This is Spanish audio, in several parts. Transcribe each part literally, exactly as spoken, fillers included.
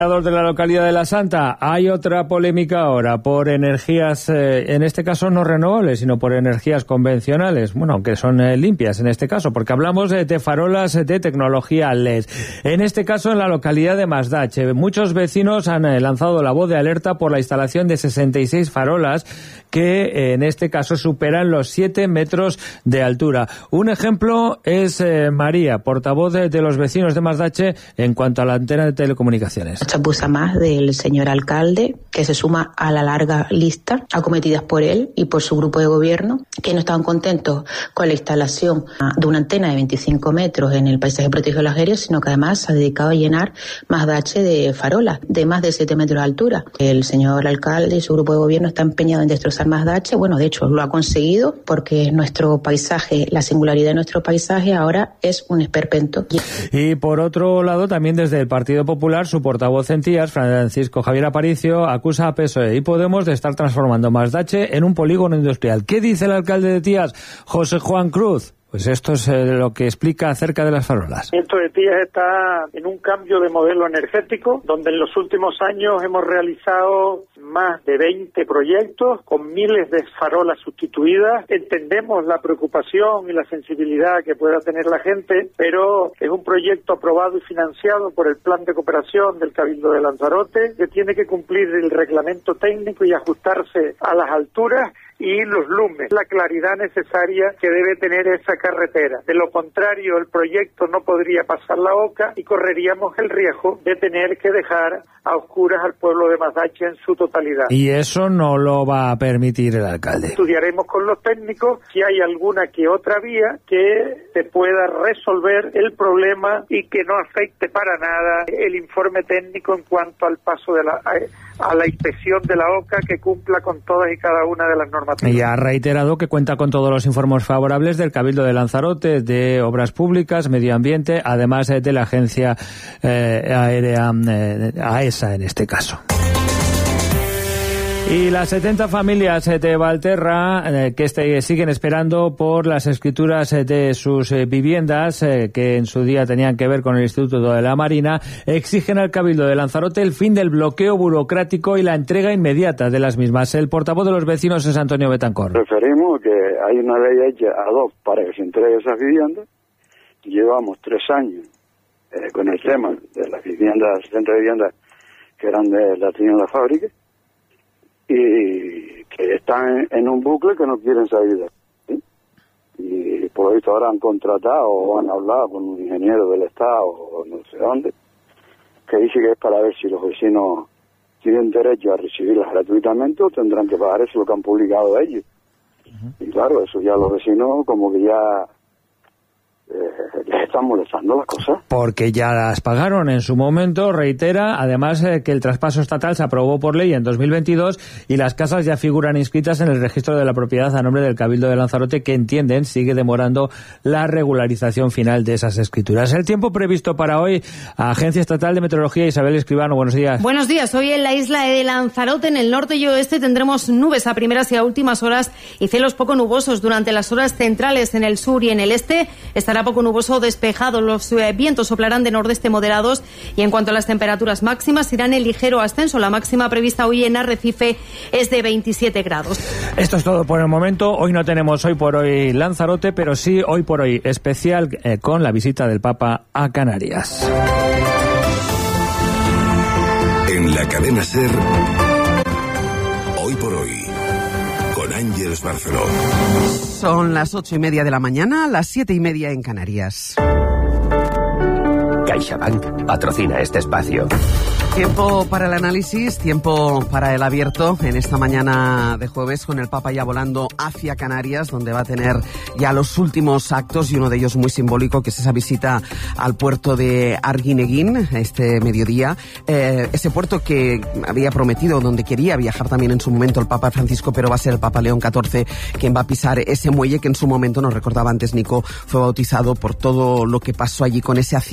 De la localidad de La Santa, hay otra polémica ahora por energías, eh, en este caso no renovables, sino por energías convencionales, bueno, aunque son eh, limpias en este caso, porque hablamos de, de farolas de tecnología L E D. En este caso en la localidad de Masdache, muchos vecinos han eh, lanzado la voz de alerta por la instalación de sesenta y seis farolas que eh, en este caso superan los siete metros de altura. Un ejemplo es eh, María, portavoz de, de los vecinos de Masdache en cuanto a la antena de telecomunicaciones. Chapuza más del señor alcalde, que se suma a la larga lista acometidas por él y por su grupo de gobierno, que no estaban contentos con la instalación de una antena de veinticinco metros en el paisaje protegido de las Guerias, sino que además se ha dedicado a llenar Masdache de farolas de más de siete metros de altura. El señor alcalde y su grupo de gobierno está empeñado en destrozar Masdache. Bueno, de hecho lo ha conseguido, porque nuestro paisaje, la singularidad de nuestro paisaje ahora es un esperpento. Y por otro lado, también desde el Partido Popular, su portavoz en Tías, Francisco Javier Aparicio, acusa a P S O E y Podemos de estar transformando Masdache en un polígono industrial. ¿Qué dice el alcalde de Tías, José Juan Cruz? Pues esto es eh, lo que explica acerca de las farolas. Esto de Tías está en un cambio de modelo energético, donde en los últimos años hemos realizado más de veinte proyectos con miles de farolas sustituidas. Entendemos la preocupación y la sensibilidad que pueda tener la gente, pero es un proyecto aprobado y financiado por el Plan de Cooperación del Cabildo de Lanzarote, que tiene que cumplir el reglamento técnico y ajustarse a las alturas y los lúmenes, la claridad necesaria que debe tener esa carretera. De lo contrario, el proyecto no podría pasar la oca y correríamos el riesgo de tener que dejar a oscuras al pueblo de Masdache en su totalidad. Y eso no lo va a permitir el alcalde. Estudiaremos con los técnicos si hay alguna que otra vía que se pueda resolver el problema y que no afecte para nada el informe técnico en cuanto al paso de la a la inspección de la oca, que cumpla con todas y cada una de las normativas. Y ha reiterado que cuenta con todos los informes favorables del Cabildo de Lanzarote, de Obras Públicas, Medio Ambiente, además de la Agencia eh, Aérea, eh, AESA en este caso. Y las setenta familias de Valterra eh, que este, siguen esperando por las escrituras eh, de sus eh, viviendas, eh, que en su día tenían que ver con el Instituto de la Marina, exigen al Cabildo de Lanzarote el fin del bloqueo burocrático y la entrega inmediata de las mismas. El portavoz de los vecinos es Antonio Betancor. Referimos que hay una ley hecha ad hoc para que se entregue esas viviendas. Llevamos tres años eh, con el tema de las viviendas, setenta viviendas que eran de la tienda de la fábrica, y que están en un bucle que no quieren salir de ahí. Y por lo visto ahora han contratado o han hablado con un ingeniero del Estado o no sé dónde, que dice que es para ver si los vecinos tienen derecho a recibirlas gratuitamente o tendrán que pagar eso lo que han publicado ellos. Uh-huh. Y claro, eso ya los vecinos como que ya Eh, les están molestando las cosas. Porque ya las pagaron en su momento, reitera, además eh, que el traspaso estatal se aprobó por ley en dos mil veintidós y las casas ya figuran inscritas en el registro de la propiedad a nombre del Cabildo de Lanzarote, que entienden sigue demorando la regularización final de esas escrituras. El tiempo previsto para hoy, Agencia Estatal de Meteorología, Isabel Escribano, buenos días. Buenos días, hoy en la isla de Lanzarote, en el norte y oeste, tendremos nubes a primeras y a últimas horas y cielos poco nubosos durante las horas centrales. En el sur y en el este estará poco nuboso o despejado. Los eh, vientos soplarán de nordeste moderados y en cuanto a las temperaturas máximas irán en ligero ascenso. La máxima prevista hoy en Arrecife es de veintisiete grados. Esto es todo por el momento. Hoy no tenemos hoy por hoy Lanzarote, pero sí hoy por hoy especial eh, con la visita del Papa a Canarias. En la cadena SER, hoy por hoy, con Ángeles Barceló. Son las ocho y media de la mañana, las siete y media en Canarias. CaixaBank patrocina este espacio. Tiempo para el análisis, tiempo para el abierto en esta mañana de jueves, con el Papa ya volando hacia Canarias, donde va a tener ya los últimos actos y uno de ellos muy simbólico, que es esa visita al puerto de Arguineguín este mediodía. Eh, ese puerto que había prometido, donde quería viajar también en su momento el Papa Francisco, pero va a ser el Papa León catorce quien va a pisar ese muelle que en su momento, nos recordaba antes Nico, fue bautizado por todo lo que pasó allí con ese hacinamiento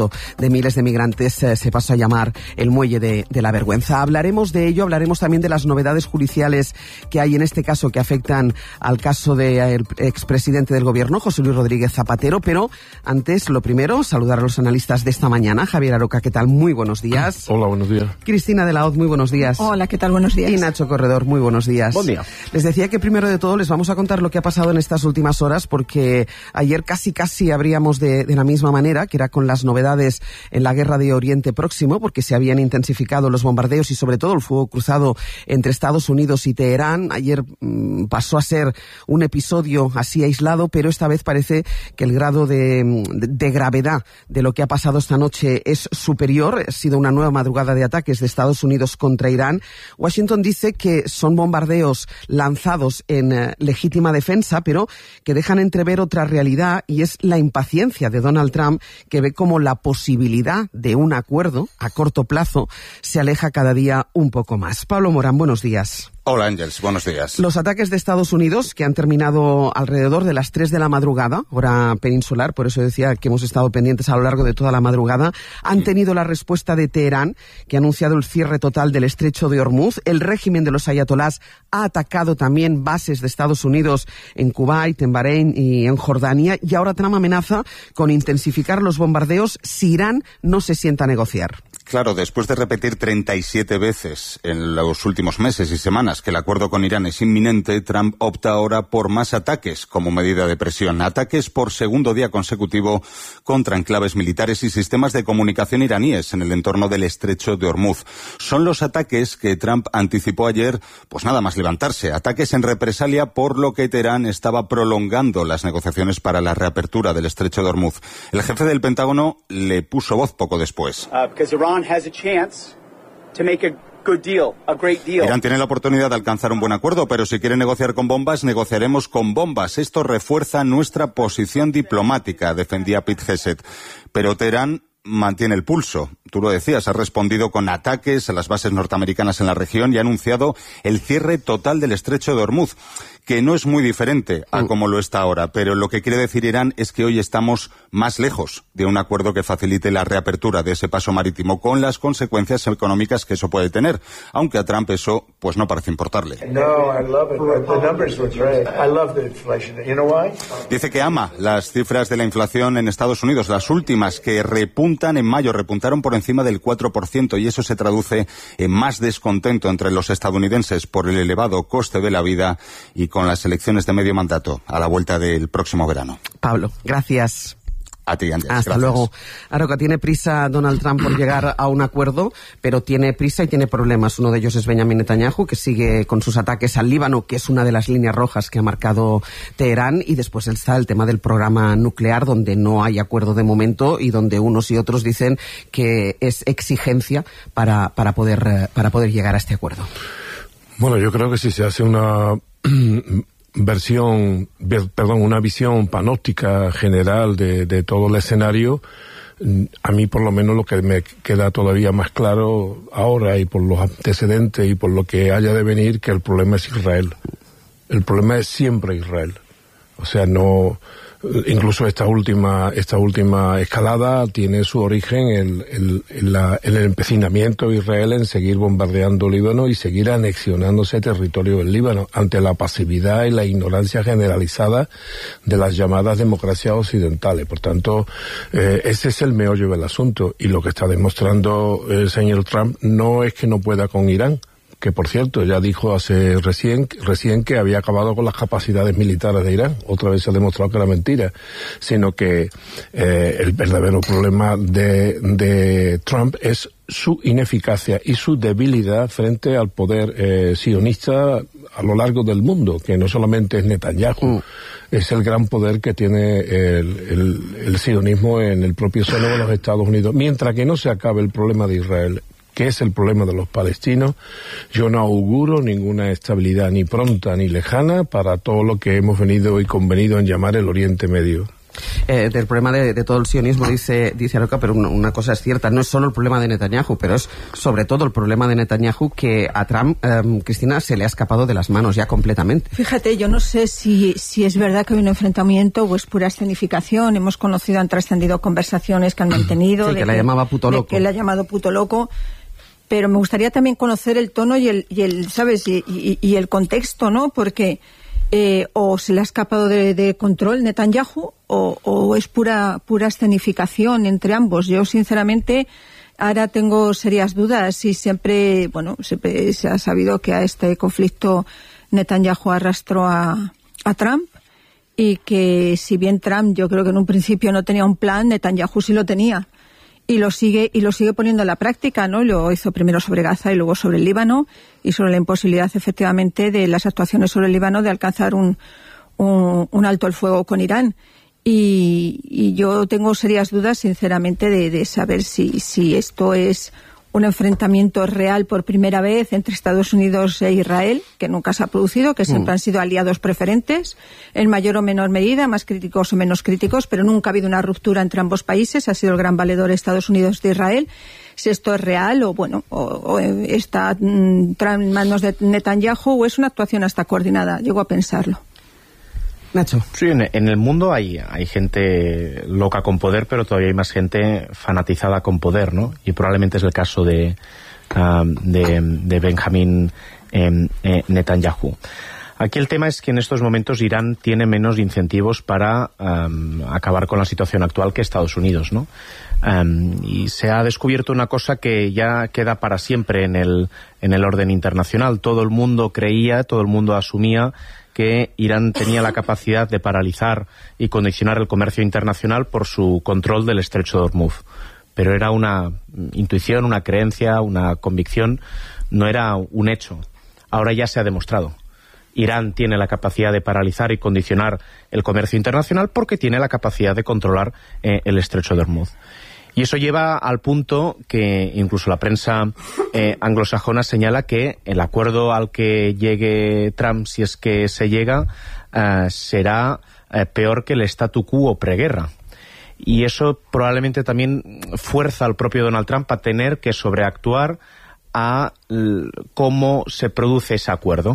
puerto de miles de migrantes eh, se pasó a llamar el muelle de, de la vergüenza. Hablaremos de ello, hablaremos también de las novedades judiciales que hay en este caso que afectan al caso del expresidente del gobierno, José Luis Rodríguez Zapatero, pero antes, lo primero, saludar a los analistas de esta mañana. Javier Aroca, ¿qué tal? Muy buenos días. Hola, buenos días. Cristina de la Hoz, muy buenos días. Hola, ¿qué tal? Buenos días. Y Nacho Corredor, muy buenos días. Buen día. Les decía que primero de todo les vamos a contar lo que ha pasado en estas últimas horas, porque ayer casi casi abríamos de, de la misma manera, que era con las novedades en la guerra de Oriente Próximo, porque se habían intensificado los bombardeos y sobre todo el fuego cruzado entre Estados Unidos y Teherán. Ayer mmm, pasó a ser un episodio así aislado, pero esta vez parece que el grado de, de, de gravedad de lo que ha pasado esta noche es superior. Ha sido una nueva madrugada de ataques de Estados Unidos contra Irán. Washington dice que son bombardeos lanzados en eh, legítima defensa, pero que dejan entrever otra realidad, y es la impaciencia de Donald Trump, que ve como la posibilidad de un acuerdo a corto plazo se aleja cada día un poco más. Pablo Morán, buenos días. Hola, Ángels, buenos días. Los ataques de Estados Unidos, que han terminado alrededor de las tres de la madrugada, hora peninsular, por eso decía que hemos estado pendientes a lo largo de toda la madrugada, han tenido la respuesta de Teherán, que ha anunciado el cierre total del estrecho de Hormuz. El régimen de los ayatolás ha atacado también bases de Estados Unidos en Kuwait, en Bahrein y en Jordania, y ahora Trump amenaza con intensificar los bombardeos si Irán no se sienta a negociar. Claro, después de repetir treinta y siete veces en los últimos meses y semanas que el acuerdo con Irán es inminente, Trump opta ahora por más ataques como medida de presión. Ataques por segundo día consecutivo contra enclaves militares y sistemas de comunicación iraníes en el entorno del estrecho de Hormuz. Son los ataques que Trump anticipó ayer, pues nada más levantarse. Ataques en represalia por lo que Teherán estaba prolongando las negociaciones para la reapertura del estrecho de Hormuz. El jefe del Pentágono le puso voz poco después. Uh, has a chance to make a good deal, a great deal. Irán tiene la oportunidad de alcanzar un buen acuerdo, pero si quiere negociar con bombas, negociaremos con bombas. Esto refuerza nuestra posición diplomática, defendía Pete Hegseth. Pero Teherán mantiene el pulso. Tú lo decías, ha respondido con ataques a las bases norteamericanas en la región y ha anunciado el cierre total del estrecho de Hormuz, que no es muy diferente a como lo está ahora, pero lo que quiere decir Irán es que hoy estamos más lejos de un acuerdo que facilite la reapertura de ese paso marítimo, con las consecuencias económicas que eso puede tener, aunque a Trump eso pues no parece importarle. Dice que ama las cifras de la inflación en Estados Unidos, las últimas que repuntan en mayo, repuntaron por encima del cuatro por ciento, y eso se traduce en más descontento entre los estadounidenses por el elevado coste de la vida y con las elecciones de medio mandato a la vuelta del próximo verano. Pablo, gracias. A ti, Andrés. Hasta gracias. luego. Aroca, tiene prisa Donald Trump por llegar a un acuerdo, pero tiene prisa y tiene problemas. Uno de ellos es Benjamin Netanyahu, que sigue con sus ataques al Líbano, que es una de las líneas rojas que ha marcado Teherán, y después está el tema del programa nuclear, donde no hay acuerdo de momento y donde unos y otros dicen que es exigencia para, para, poder, para poder llegar a este acuerdo. Bueno, yo creo que si se hace una versión, perdón, una visión panóptica general de, de todo el escenario, a mí por lo menos lo que me queda todavía más claro ahora, y por los antecedentes y por lo que haya de venir, que el problema es Israel. El problema es siempre Israel. O sea, no... Incluso esta última esta última escalada tiene su origen en, en, en, la, en el empecinamiento de Israel en seguir bombardeando Líbano y seguir anexionándose territorio del Líbano ante la pasividad y la ignorancia generalizada de las llamadas democracias occidentales. Por tanto, eh, ese es el meollo del asunto, y lo que está demostrando el señor Trump no es que no pueda con Irán, que por cierto ya dijo hace recién, recién que había acabado con las capacidades militares de Irán. Otra vez se ha demostrado que era mentira, sino que eh, el verdadero problema de, de Trump es su ineficacia y su debilidad frente al poder eh, sionista a lo largo del mundo, que no solamente es Netanyahu, mm. es el gran poder que tiene el, el, el sionismo en el propio seno de los Estados Unidos. Mientras que no se acabe el problema de Israel, que es el problema de los palestinos, yo no auguro ninguna estabilidad ni pronta ni lejana para todo lo que hemos venido y convenido en llamar el Oriente Medio. Eh, del problema de, de todo el sionismo, dice, dice Aroca, pero una, una cosa es cierta, no es solo el problema de Netanyahu, pero es sobre todo el problema de Netanyahu que a Trump, eh, Cristina, se le ha escapado de las manos ya completamente. Fíjate, yo no sé si, si es verdad que hay un enfrentamiento o es pura escenificación. Hemos conocido, han trascendido conversaciones que han mantenido. Sí, de que la llamaba puto loco. Que la ha llamado puto loco. Pero me gustaría también conocer el tono y el, y el ¿sabes? Y, y, y el contexto, ¿no? Porque eh, o se le ha escapado de, de control Netanyahu o, o es pura pura escenificación entre ambos. Yo, sinceramente, ahora tengo serias dudas y siempre, bueno, siempre se ha sabido que a este conflicto Netanyahu arrastró a, a Trump y que si bien Trump yo creo que en un principio no tenía un plan, Netanyahu sí lo tenía. Y lo sigue y lo sigue poniendo en la práctica, ¿no? Lo hizo primero sobre Gaza y luego sobre el Líbano y sobre la imposibilidad, efectivamente, de las actuaciones sobre el Líbano de alcanzar un, un, un alto el fuego con Irán. Y, y yo tengo serias dudas, sinceramente, de, de saber si, si esto es un enfrentamiento real por primera vez entre Estados Unidos e Israel, que nunca se ha producido, que siempre mm. han sido aliados preferentes, en mayor o menor medida, más críticos o menos críticos, pero nunca ha habido una ruptura entre ambos países, ha sido el gran valedor Estados Unidos de Israel. Si esto es real o, bueno, o, o está mm, en manos de Netanyahu o es una actuación hasta coordinada, llego a pensarlo. Nacho. Sí, en, en el mundo hay, hay gente loca con poder, pero todavía hay más gente fanatizada con poder, ¿no? Y probablemente es el caso de, uh, de, de Benjamín eh, eh, Netanyahu. Aquí el tema es que en estos momentos Irán tiene menos incentivos para um, acabar con la situación actual que Estados Unidos, ¿no? Um, y se ha descubierto una cosa que ya queda para siempre en el, en el orden internacional. Todo el mundo creía, todo el mundo asumía que Irán tenía la capacidad de paralizar y condicionar el comercio internacional por su control del estrecho de Hormuz. Pero era una intuición, una creencia, una convicción, no era un hecho. Ahora ya se ha demostrado. Irán tiene la capacidad de paralizar y condicionar el comercio internacional porque tiene la capacidad de controlar eh, el estrecho de Hormuz. Y eso lleva al punto que incluso la prensa eh, anglosajona señala que el acuerdo al que llegue Trump, si es que se llega, eh, será eh, peor que el statu quo preguerra. Y eso probablemente también fuerza al propio Donald Trump a tener que sobreactuar a l- cómo se produce ese acuerdo,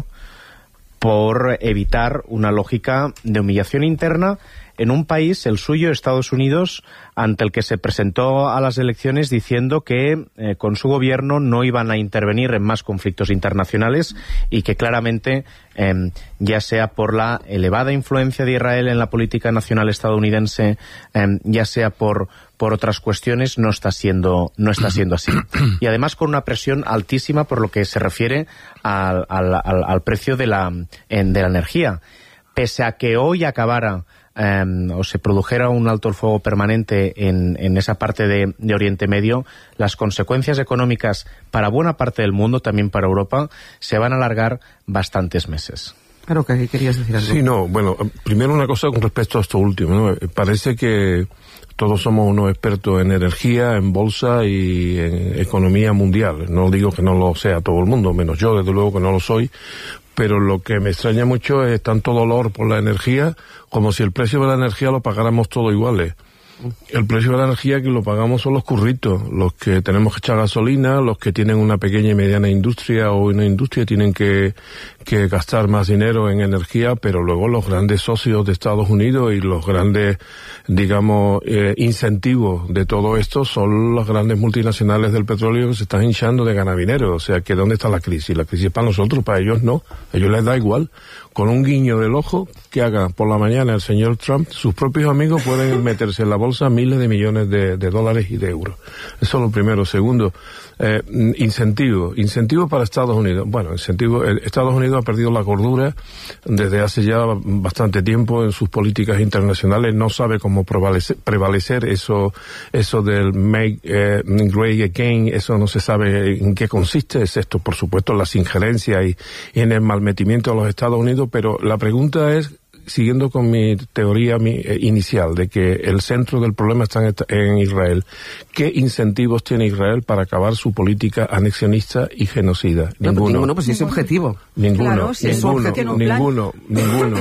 por evitar una lógica de humillación interna en un país, el suyo, Estados Unidos, ante el que se presentó a las elecciones diciendo que eh, con su gobierno no iban a intervenir en más conflictos internacionales y que claramente, eh, ya sea por la elevada influencia de Israel en la política nacional estadounidense, eh, ya sea por por otras cuestiones, no está siendo no está siendo así. Y además con una presión altísima por lo que se refiere al, al, al, al precio de la, en, de la energía. Pese a que hoy acabara Um, o se produjera un alto el fuego permanente en, en esa parte de, de Oriente Medio, las consecuencias económicas para buena parte del mundo, también para Europa, se van a alargar bastantes meses. Claro, que querías decir algo. Sí, no, bueno, primero una cosa con respecto a esto último, ¿no? Parece que todos somos unos expertos en energía, en bolsa y en economía mundial. No digo que no lo sea todo el mundo, menos yo, desde luego que no lo soy. Pero lo que me extraña mucho es tanto dolor por la energía como si el precio de la energía lo pagáramos todos iguales. El precio de la energía que lo pagamos son los curritos, los que tenemos que echar gasolina, los que tienen una pequeña y mediana industria o una industria tienen que, que gastar más dinero en energía, pero luego los grandes socios de Estados Unidos y los grandes, digamos, eh, incentivos de todo esto son las grandes multinacionales del petróleo que se están hinchando de ganar dinero. O sea, que ¿dónde está la crisis? La crisis es para nosotros, para ellos no. A ellos les da igual. Con un guiño del ojo que haga por la mañana el señor Trump, sus propios amigos pueden meterse en la bolsa miles de millones de, de dólares y de euros. Eso es lo primero. Segundo, eh, incentivo. Incentivo para Estados Unidos. Bueno, incentivo. Estados Unidos ha perdido la cordura desde hace ya bastante tiempo en sus políticas internacionales. No sabe cómo prevalecer, prevalecer eso, eso del make eh, great again. Eso no se sabe en qué consiste. Es esto, por supuesto, las injerencias y, y en el malmetimiento de los Estados Unidos. Pero la pregunta es, siguiendo con mi teoría mi, eh, inicial de que el centro del problema está en, en Israel, ¿qué incentivos tiene Israel para acabar su política anexionista y genocida? No, ninguno. Ninguno, pues si es objetivo. Ninguno, claro, si ninguno, es ninguno, ninguno, ninguno.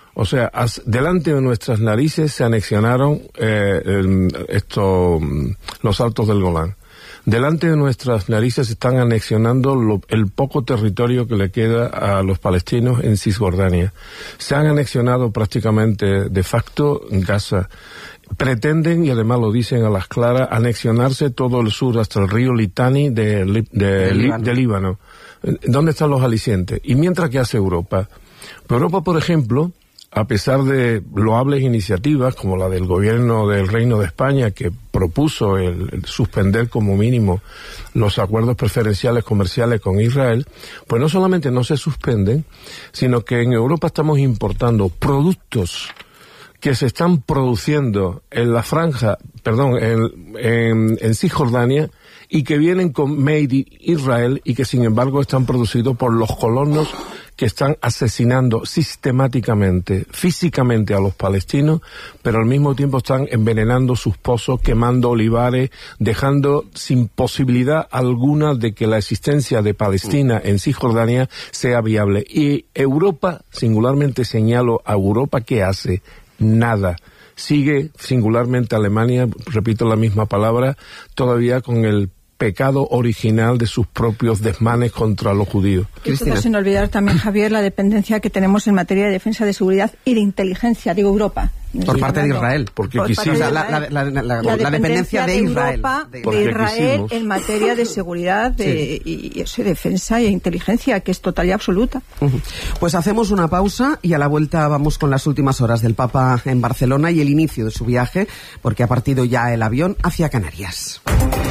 O sea, as, delante de nuestras narices se anexionaron eh, el, esto, los Altos del Golán. Delante de nuestras narices se están anexionando lo, el poco territorio que le queda a los palestinos en Cisjordania. Se han anexionado prácticamente de facto Gaza. Pretenden, y además lo dicen a las claras, anexionarse todo el sur hasta el río Litani de, de, de, Líbano. de Líbano. ¿Dónde están los alicientes? Y mientras, ¿qué hace Europa? Europa, por ejemplo, a pesar de loables iniciativas como la del gobierno del Reino de España, que propuso el, el suspender como mínimo los acuerdos preferenciales comerciales con Israel, pues no solamente no se suspenden, sino que en Europa estamos importando productos que se están produciendo en la franja, perdón, en, en, en Cisjordania, y que vienen con Made in Israel y que sin embargo están producidos por los colonos que están asesinando sistemáticamente, físicamente a los palestinos, pero al mismo tiempo están envenenando sus pozos, quemando olivares, dejando sin posibilidad alguna de que la existencia de Palestina en Cisjordania sea viable. Y Europa, singularmente señalo a Europa, ¿qué hace? Nada. Sigue, singularmente Alemania, repito la misma palabra, todavía con el pecado original de sus propios desmanes contra los judíos. Cristina. Sin olvidar también, Javier, la dependencia que tenemos en materia de defensa, de seguridad y de inteligencia, digo Europa. Por parte de Israel. Porque Por quisimos... parte de la, la, la, la, la, la, la dependencia de, de Israel. Europa, de, de Israel quisimos. en materia de seguridad de, sí. y, y defensa e inteligencia, que es total y absoluta. Uh-huh. Pues hacemos una pausa y a la vuelta vamos con las últimas horas del Papa en Barcelona y el inicio de su viaje, porque ha partido ya el avión hacia Canarias.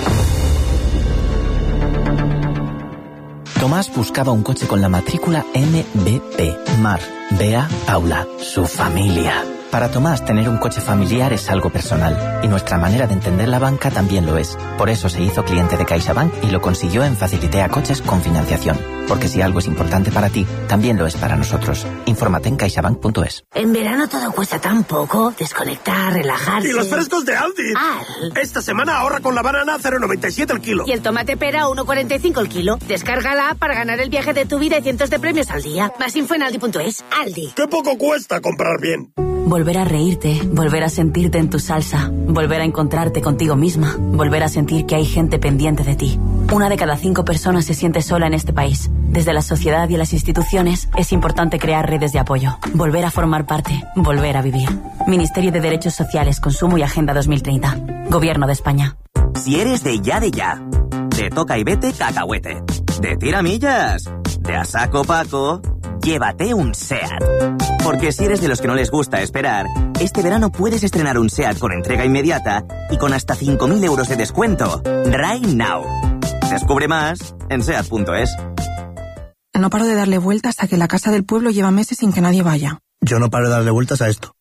Tomás buscaba un coche con la matrícula M B P, Mar, Bea, Paula, su familia. Para Tomás, tener un coche familiar es algo personal, y nuestra manera de entender la banca también lo es. Por eso se hizo cliente de CaixaBank y lo consiguió en Facilitea Coches con financiación. Porque si algo es importante para ti, también lo es para nosotros. Infórmate en caixabank punto es. En verano todo cuesta tan poco. Desconectar, relajarse. ¡Y los frescos de Aldi! Al. Esta semana ahorra con la banana cero coma noventa y siete el kilo. Y el tomate pera uno coma cuarenta y cinco el kilo. Descarga la app para ganar el viaje de tu vida y cientos de premios al día. Más info en aldi punto es. Aldi. ¡Qué poco cuesta comprar bien! Volver a reírte, volver a sentirte en tu salsa, volver a encontrarte contigo misma, volver a sentir que hay gente pendiente de ti. Una de cada cinco personas se siente sola en este país. Desde la sociedad y las instituciones es importante crear redes de apoyo, volver a formar parte, volver a vivir. Ministerio de Derechos Sociales, Consumo y Agenda dos mil treinta. Gobierno de España. Si eres de ya de ya, de toca y vete cacahuete, de tiramillas, de a saco paco, llévate un SEAT. Porque si eres de los que no les gusta esperar, este verano puedes estrenar un SEAT con entrega inmediata y con hasta cinco mil euros de descuento. Right now. Descubre más en seat punto es. No paro de darle vueltas a que la casa del pueblo lleva meses sin que nadie vaya. Yo no paro de darle vueltas a esto.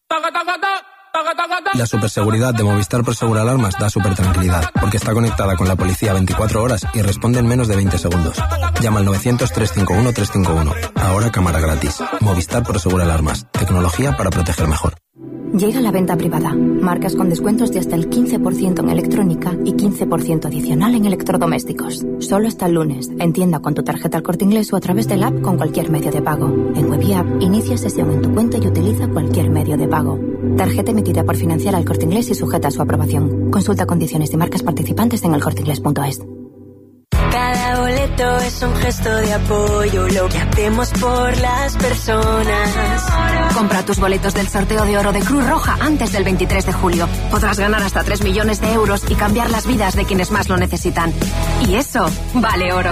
La superseguridad de Movistar Prosegur Alarmas da super tranquilidad, porque está conectada con la policía veinticuatro horas y responde en menos de veinte segundos. Llama al novecientos, trescientos cincuenta y uno, trescientos cincuenta y uno. Ahora cámara gratis. Movistar Prosegur Alarmas. Tecnología para proteger mejor. Llega la venta privada. Marcas con descuentos de hasta el quince por ciento en electrónica y quince por ciento adicional en electrodomésticos. Solo hasta el lunes. En tienda con tu tarjeta El Corte Inglés o a través del app con cualquier medio de pago. En Web y App, inicia sesión en tu cuenta y utiliza cualquier medio de pago. Tarjeta emitida por Financiar al Corte Inglés y sujeta a su aprobación. Consulta condiciones y marcas participantes en el corte inglés punto es. Cada boleto es un gesto de apoyo, lo que hacemos por las personas. Compra tus boletos del sorteo de oro de Cruz Roja antes del veintitrés de julio. Podrás ganar hasta tres millones de euros y cambiar las vidas de quienes más lo necesitan. Y eso vale oro.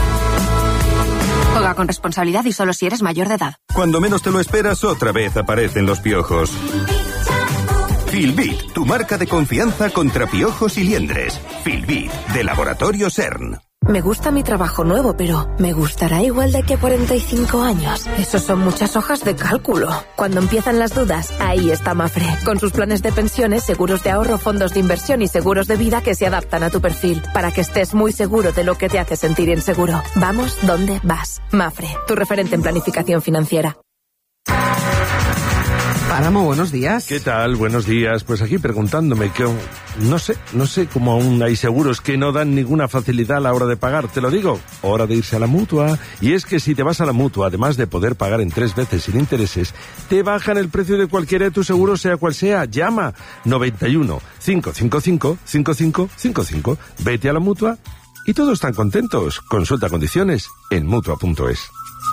Juega con responsabilidad y solo si eres mayor de edad. Cuando menos te lo esperas, otra vez aparecen los piojos. Filbit, tu marca de confianza contra piojos y liendres. Filbit, de Laboratorio CERN. Me gusta mi trabajo nuevo, pero ¿me gustará igual de que cuarenta y cinco años? Eso son muchas hojas de cálculo. Cuando empiezan las dudas, ahí está Mafre. Con sus planes de pensiones, seguros de ahorro, fondos de inversión y seguros de vida que se adaptan a tu perfil, para que estés muy seguro de lo que te hace sentir inseguro. Vamos donde vas. Mafre, tu referente en planificación financiera. Páramo, buenos días. ¿Qué tal? Buenos días. Pues aquí preguntándome qué, no sé, no sé cómo aún hay seguros que no dan ninguna facilidad a la hora de pagar. Te lo digo, hora de irse a la Mutua. Y es que si te vas a la Mutua, además de poder pagar en tres veces sin intereses, te bajan el precio de cualquiera de tus seguros, sea cual sea. Llama noventa y uno, cinco cinco cinco, cinco cinco cinco cinco. Vete a la Mutua y todos están contentos. Consulta condiciones en mutua punto es.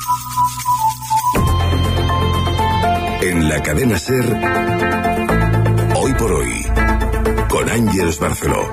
En la cadena SER, Hoy por Hoy, con Ángeles Barceló.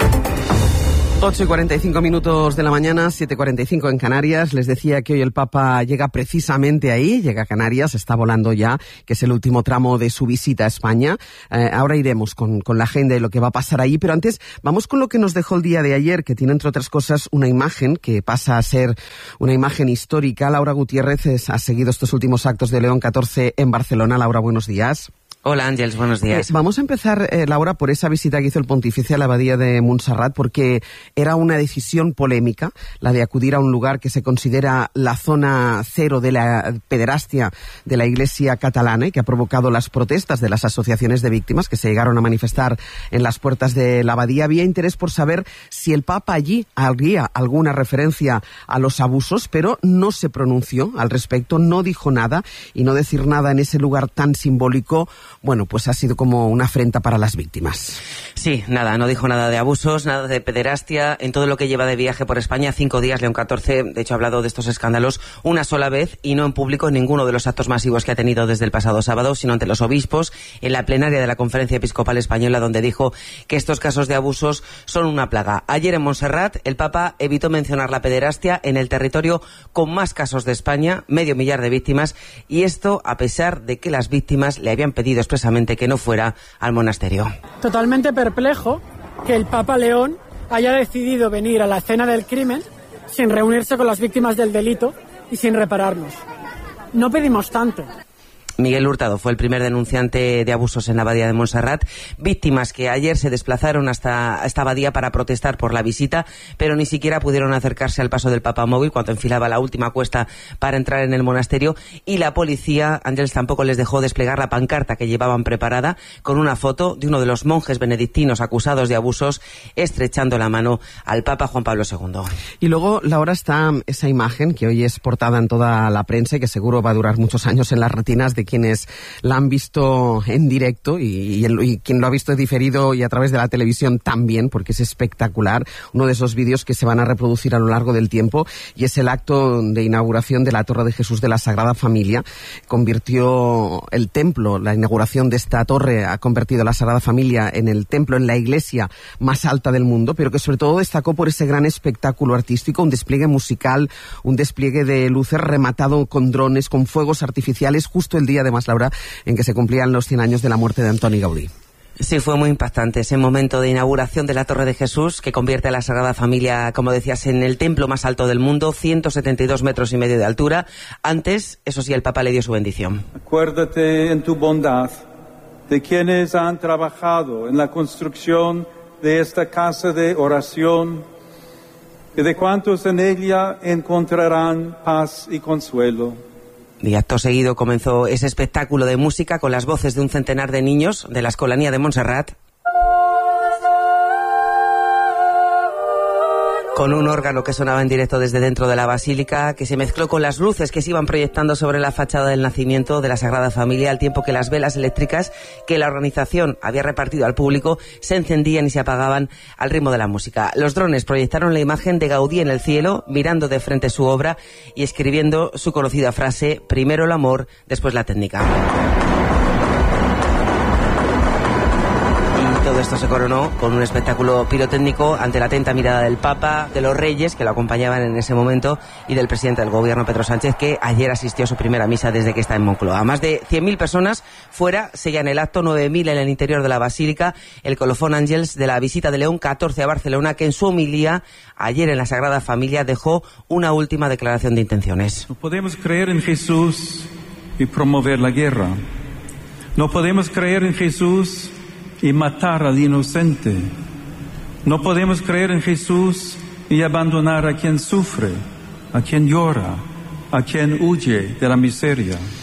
ocho y cuarenta y cinco minutos de la mañana, siete y cuarenta y cinco en Canarias. Les decía que hoy el Papa llega precisamente ahí, llega a Canarias, está volando ya, que es el último tramo de su visita a España. Eh, ahora iremos con, con la agenda y lo que va a pasar ahí, pero antes vamos con lo que nos dejó el día de ayer, que tiene entre otras cosas una imagen que pasa a ser una imagen histórica. Laura Gutiérrez ha seguido estos últimos actos de León catorce en Barcelona. Laura, buenos días. Hola Ángeles, buenos días. Eh, vamos a empezar, eh, Laura, por esa visita que hizo el pontífice a la abadía de Montserrat, porque era una decisión polémica la de acudir a un lugar que se considera la zona cero de la pederastia de la Iglesia catalana y que ha provocado las protestas de las asociaciones de víctimas que se llegaron a manifestar en las puertas de la abadía. Había interés por saber si el Papa allí haría alguna referencia a los abusos, pero no se pronunció al respecto, no dijo nada, y no decir nada en ese lugar tan simbólico, bueno, pues ha sido como una afrenta para las víctimas. Sí, nada, no dijo nada de abusos, nada de pederastia. En todo lo que lleva de viaje por España, cinco días, León catorce, de hecho ha hablado de estos escándalos una sola vez y no en público en ninguno de los actos masivos que ha tenido desde el pasado sábado, sino ante los obispos en la plenaria de la Conferencia Episcopal Española, donde dijo que estos casos de abusos son una plaga. Ayer en Montserrat, el Papa evitó mencionar la pederastia en el territorio con más casos de España, medio millar de víctimas, y esto a pesar de que las víctimas le habían pedido expresamente que no fuera al monasterio. Totalmente perplejo que el Papa León haya decidido venir a la escena del crimen sin reunirse con las víctimas del delito y sin repararnos. No pedimos tanto. Miguel Hurtado fue el primer denunciante de abusos en la abadía de Montserrat, víctimas que ayer se desplazaron hasta esta abadía para protestar por la visita, pero ni siquiera pudieron acercarse al paso del Papa móvil cuando enfilaba la última cuesta para entrar en el monasterio, y la policía, Ángeles, tampoco les dejó desplegar la pancarta que llevaban preparada con una foto de uno de los monjes benedictinos acusados de abusos estrechando la mano al Papa Juan Pablo segundo. Y luego, Laura, está esa imagen que hoy es portada en toda la prensa y que seguro va a durar muchos años en las retinas de quienes la han visto en directo y, y, el, y quien lo ha visto diferido y a través de la televisión también, porque es espectacular, uno de esos vídeos que se van a reproducir a lo largo del tiempo, y es el acto de inauguración de la Torre de Jesús de la Sagrada Familia. Convirtió el templo, la inauguración de esta torre ha convertido a la Sagrada Familia en el templo, en la iglesia más alta del mundo, pero que sobre todo destacó por ese gran espectáculo artístico, un despliegue musical, un despliegue de luces rematado con drones, con fuegos artificiales, justo el día, además, Laura, en que se cumplían los cien años de la muerte de Antoni Gaudí. Sí, fue muy impactante ese momento de inauguración de la Torre de Jesús, que convierte a la Sagrada Familia, como decías, en el templo más alto del mundo, ciento setenta y dos metros y medio de altura. Antes, eso sí, el Papa le dio su bendición. Acuérdate en tu bondad de quienes han trabajado en la construcción de esta casa de oración y de cuantos en ella encontrarán paz y consuelo. Y acto seguido comenzó ese espectáculo de música con las voces de un centenar de niños de la Escolanía de Montserrat, con un órgano que sonaba en directo desde dentro de la basílica, que se mezcló con las luces que se iban proyectando sobre la fachada del nacimiento de la Sagrada Familia, al tiempo que las velas eléctricas que la organización había repartido al público se encendían y se apagaban al ritmo de la música. Los drones proyectaron la imagen de Gaudí en el cielo, mirando de frente su obra y escribiendo su conocida frase: primero el amor, después la técnica. Todo esto se coronó con un espectáculo pirotécnico ante la atenta mirada del Papa, de los reyes que lo acompañaban en ese momento y del presidente del gobierno, Pedro Sánchez, que ayer asistió a su primera misa desde que está en Moncloa. Más de cien mil personas fuera seguían el acto, nueve mil en el interior de la basílica. El colofón, Ángeles, de la visita de León catorce a Barcelona, que en su homilía ayer en la Sagrada Familia dejó una última declaración de intenciones. No podemos creer en Jesús y promover la guerra. No podemos creer en Jesús y matar al inocente. No podemos creer en Jesús y abandonar a quien sufre, a quien llora, a quien huye de la miseria.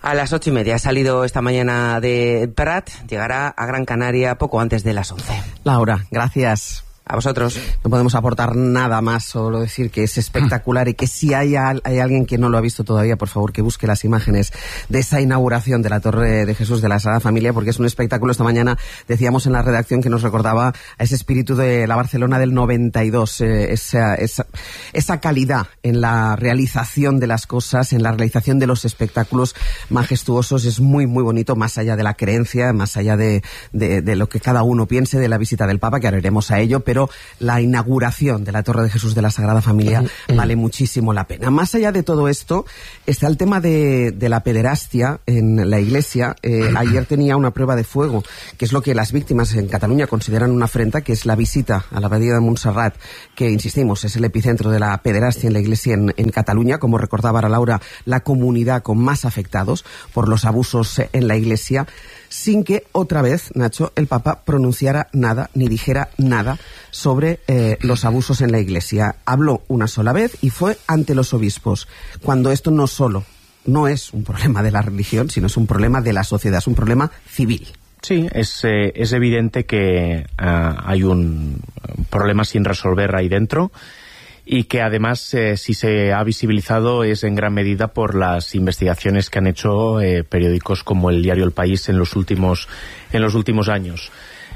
A las ocho y media ha salido esta mañana de Prat, llegará a Gran Canaria poco antes de las once. Laura, gracias. A vosotros. No podemos aportar nada más, solo decir que es espectacular y que si hay, al, hay alguien que no lo ha visto todavía, por favor, que busque las imágenes de esa inauguración de la Torre de Jesús de la Sagrada Familia, porque es un espectáculo. Esta mañana decíamos en la redacción que nos recordaba a ese espíritu de la Barcelona del noventa y dos, eh, esa, esa, esa calidad en la realización de las cosas, en la realización de los espectáculos majestuosos. Es muy, muy bonito, más allá de la creencia, más allá de, de, de lo que cada uno piense de la visita del Papa, que ahora iremos a ello, pero pero la inauguración de la Torre de Jesús de la Sagrada Familia vale muchísimo la pena. Más allá de todo esto, está el tema de, de la pederastia en la Iglesia. Eh, ayer tenía una prueba de fuego, que es lo que las víctimas en Cataluña consideran una afrenta, que es la visita a la abadía de Montserrat, que, insistimos, es el epicentro de la pederastia en la Iglesia en, en Cataluña, como recordaba ahora Laura, la comunidad con más afectados por los abusos en la Iglesia, sin que otra vez, Nacho, el Papa pronunciara nada, ni dijera nada sobre eh, los abusos en la Iglesia. Habló una sola vez y fue ante los obispos, cuando esto no solo no es un problema de la religión, sino es un problema de la sociedad, es un problema civil. Sí, es, eh, es evidente que uh, hay un problema sin resolver ahí dentro, y que además, eh, si se ha visibilizado, es en gran medida por las investigaciones que han hecho eh, periódicos como el diario El País en los últimos, en los últimos años.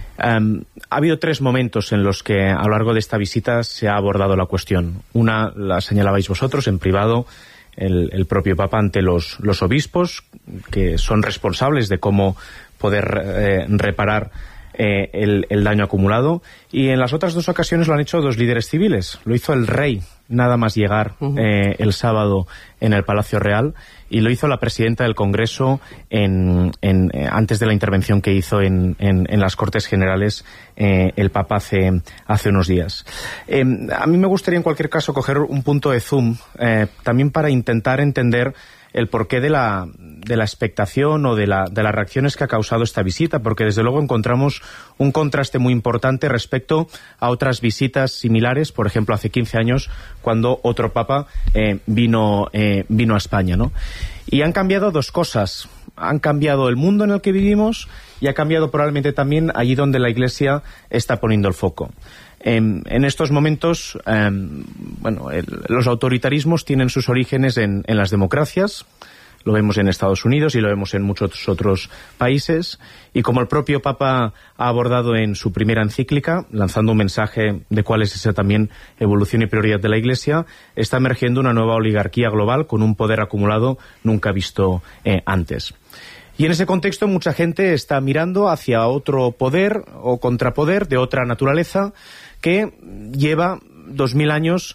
Um, ha habido tres momentos en los que a lo largo de esta visita se ha abordado la cuestión. Una la señalabais vosotros en privado, el, el propio Papa ante los, los obispos, que son responsables de cómo poder eh, reparar Eh, el, el daño acumulado, y en las otras dos ocasiones lo han hecho dos líderes civiles. Lo hizo el rey nada más llegar uh-huh. eh, el sábado en el Palacio Real, y lo hizo la presidenta del Congreso en, en, eh, antes de la intervención que hizo en, en, en las Cortes Generales eh, el Papa hace, hace unos días. Eh, a mí me gustaría en cualquier caso coger un punto de zoom eh, también para intentar entender el porqué de la, de la expectación o de, la, de las reacciones que ha causado esta visita, porque desde luego encontramos un contraste muy importante respecto a otras visitas similares, por ejemplo hace quince años, cuando otro Papa eh, vino, eh, vino a España, ¿no? Y han cambiado dos cosas. Han cambiado el mundo en el que vivimos y ha cambiado probablemente también allí donde la Iglesia está poniendo el foco. En, en estos momentos, eh, bueno, el, los autoritarismos tienen sus orígenes en, en las democracias. Lo vemos en Estados Unidos y lo vemos en muchos otros países. Y como el propio Papa ha abordado en su primera encíclica, lanzando un mensaje de cuál es esa también evolución y prioridad de la Iglesia, está emergiendo una nueva oligarquía global con un poder acumulado nunca visto eh, antes. Y en ese contexto mucha gente está mirando hacia otro poder o contrapoder de otra naturaleza que lleva dos mil años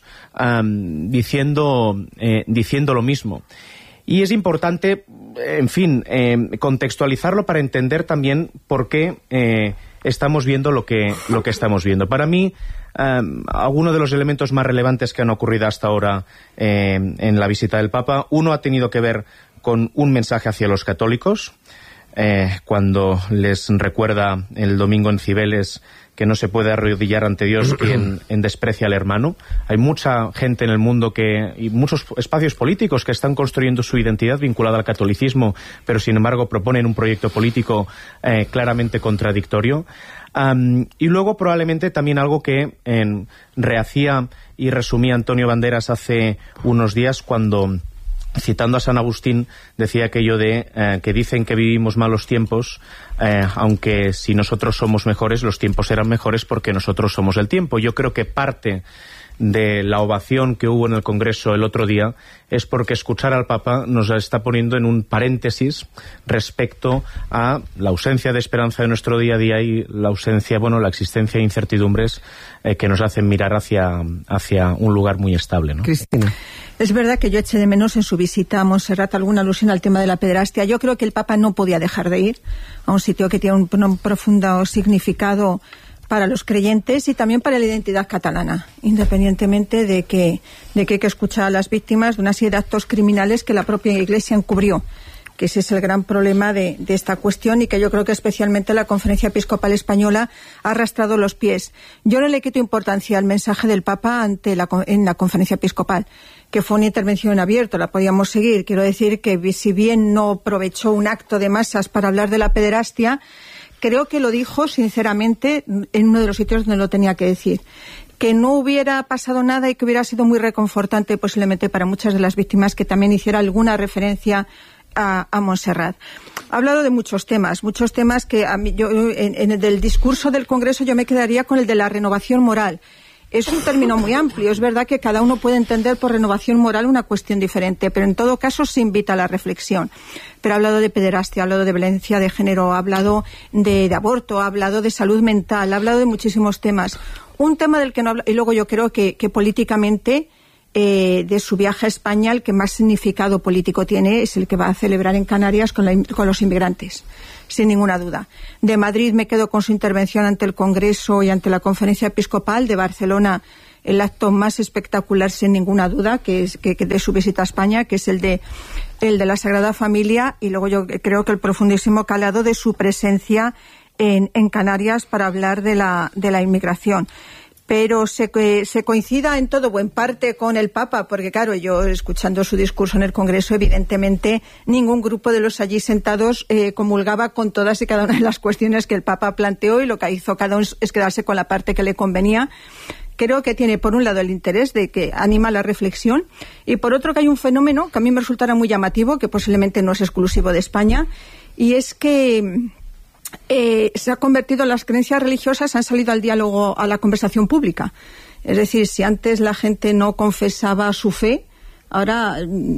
um, diciendo, eh, diciendo lo mismo. Y es importante, en fin, eh, contextualizarlo para entender también por qué eh, estamos viendo lo que, lo que estamos viendo. Para mí, um, algunos de los elementos más relevantes que han ocurrido hasta ahora eh, en la visita del Papa, uno ha tenido que ver con un mensaje hacia los católicos, eh, cuando les recuerda el domingo en Cibeles que no se puede arrodillar ante Dios quien en desprecia al hermano. Hay mucha gente en el mundo que y muchos espacios políticos que están construyendo su identidad vinculada al catolicismo, pero sin embargo proponen un proyecto político eh, claramente contradictorio. Um, y luego probablemente también algo que eh, rehacía y resumía Antonio Banderas hace unos días cuando, citando a San Agustín, decía aquello de eh, que dicen que vivimos malos tiempos, eh, aunque si nosotros somos mejores, los tiempos serán mejores porque nosotros somos el tiempo. Yo creo que parte de la ovación que hubo en el Congreso el otro día es porque escuchar al Papa nos está poniendo en un paréntesis respecto a la ausencia de esperanza de nuestro día a día y la ausencia, bueno, la existencia de incertidumbres eh, que nos hacen mirar hacia, hacia un lugar muy estable, ¿no? Cristina. Es verdad que yo eché de menos en su visita a Montserrat alguna alusión al tema de la pederastia. Yo creo que el Papa no podía dejar de ir a un sitio que tiene un, un profundo significado para los creyentes y también para la identidad catalana, independientemente de que, de que hay que escuchar a las víctimas de una serie de actos criminales que la propia Iglesia encubrió que ese es el gran problema de, de esta cuestión y que yo creo que especialmente la Conferencia Episcopal Española ha arrastrado los pies. Yo no le quito importancia al mensaje del Papa ante la, en la Conferencia Episcopal, que fue una intervención en abierto, la podíamos seguir. Quiero decir que si bien no aprovechó un acto de masas para hablar de la pederastia, creo que lo dijo sinceramente en uno de los sitios donde lo tenía que decir. Que no hubiera pasado nada y que hubiera sido muy reconfortante posiblemente para muchas de las víctimas que también hiciera alguna referencia a, a Montserrat. Ha hablado de muchos temas, muchos temas que a mí, yo, en, en el del discurso del Congreso yo me quedaría con el de la renovación moral. Es un término muy amplio, es verdad que cada uno puede entender por renovación moral una cuestión diferente, pero en todo caso se invita a la reflexión. Pero ha hablado de pederastia, ha hablado de violencia de género, ha hablado de, de aborto, ha hablado de salud mental, ha hablado de muchísimos temas. Un tema del que no habla, y luego yo creo que, que políticamente, eh, de su viaje a España, el que más significado político tiene es el que va a celebrar en Canarias con, la, con los inmigrantes, sin ninguna duda. De Madrid me quedo con su intervención ante el Congreso y ante la Conferencia Episcopal. De Barcelona, el acto más espectacular, sin ninguna duda, que es que, que de su visita a España, que es el de, el de la Sagrada Familia, y luego yo creo que el profundísimo calado de su presencia En, en Canarias para hablar de la, de la inmigración. Pero se, se coincida en todo o en parte con el Papa, porque claro, yo escuchando su discurso en el Congreso, evidentemente ningún grupo de los allí sentados eh, comulgaba con todas y cada una de las cuestiones que el Papa planteó, y lo que hizo cada uno es quedarse con la parte que le convenía. Creo que tiene por un lado el interés de que anima la reflexión, y por otro que hay un fenómeno que a mí me resultará muy llamativo, que posiblemente no es exclusivo de España, y es que Eh, se ha convertido, las creencias religiosas han salido al diálogo, a la conversación pública. Es decir, si antes la gente no confesaba su fe, ahora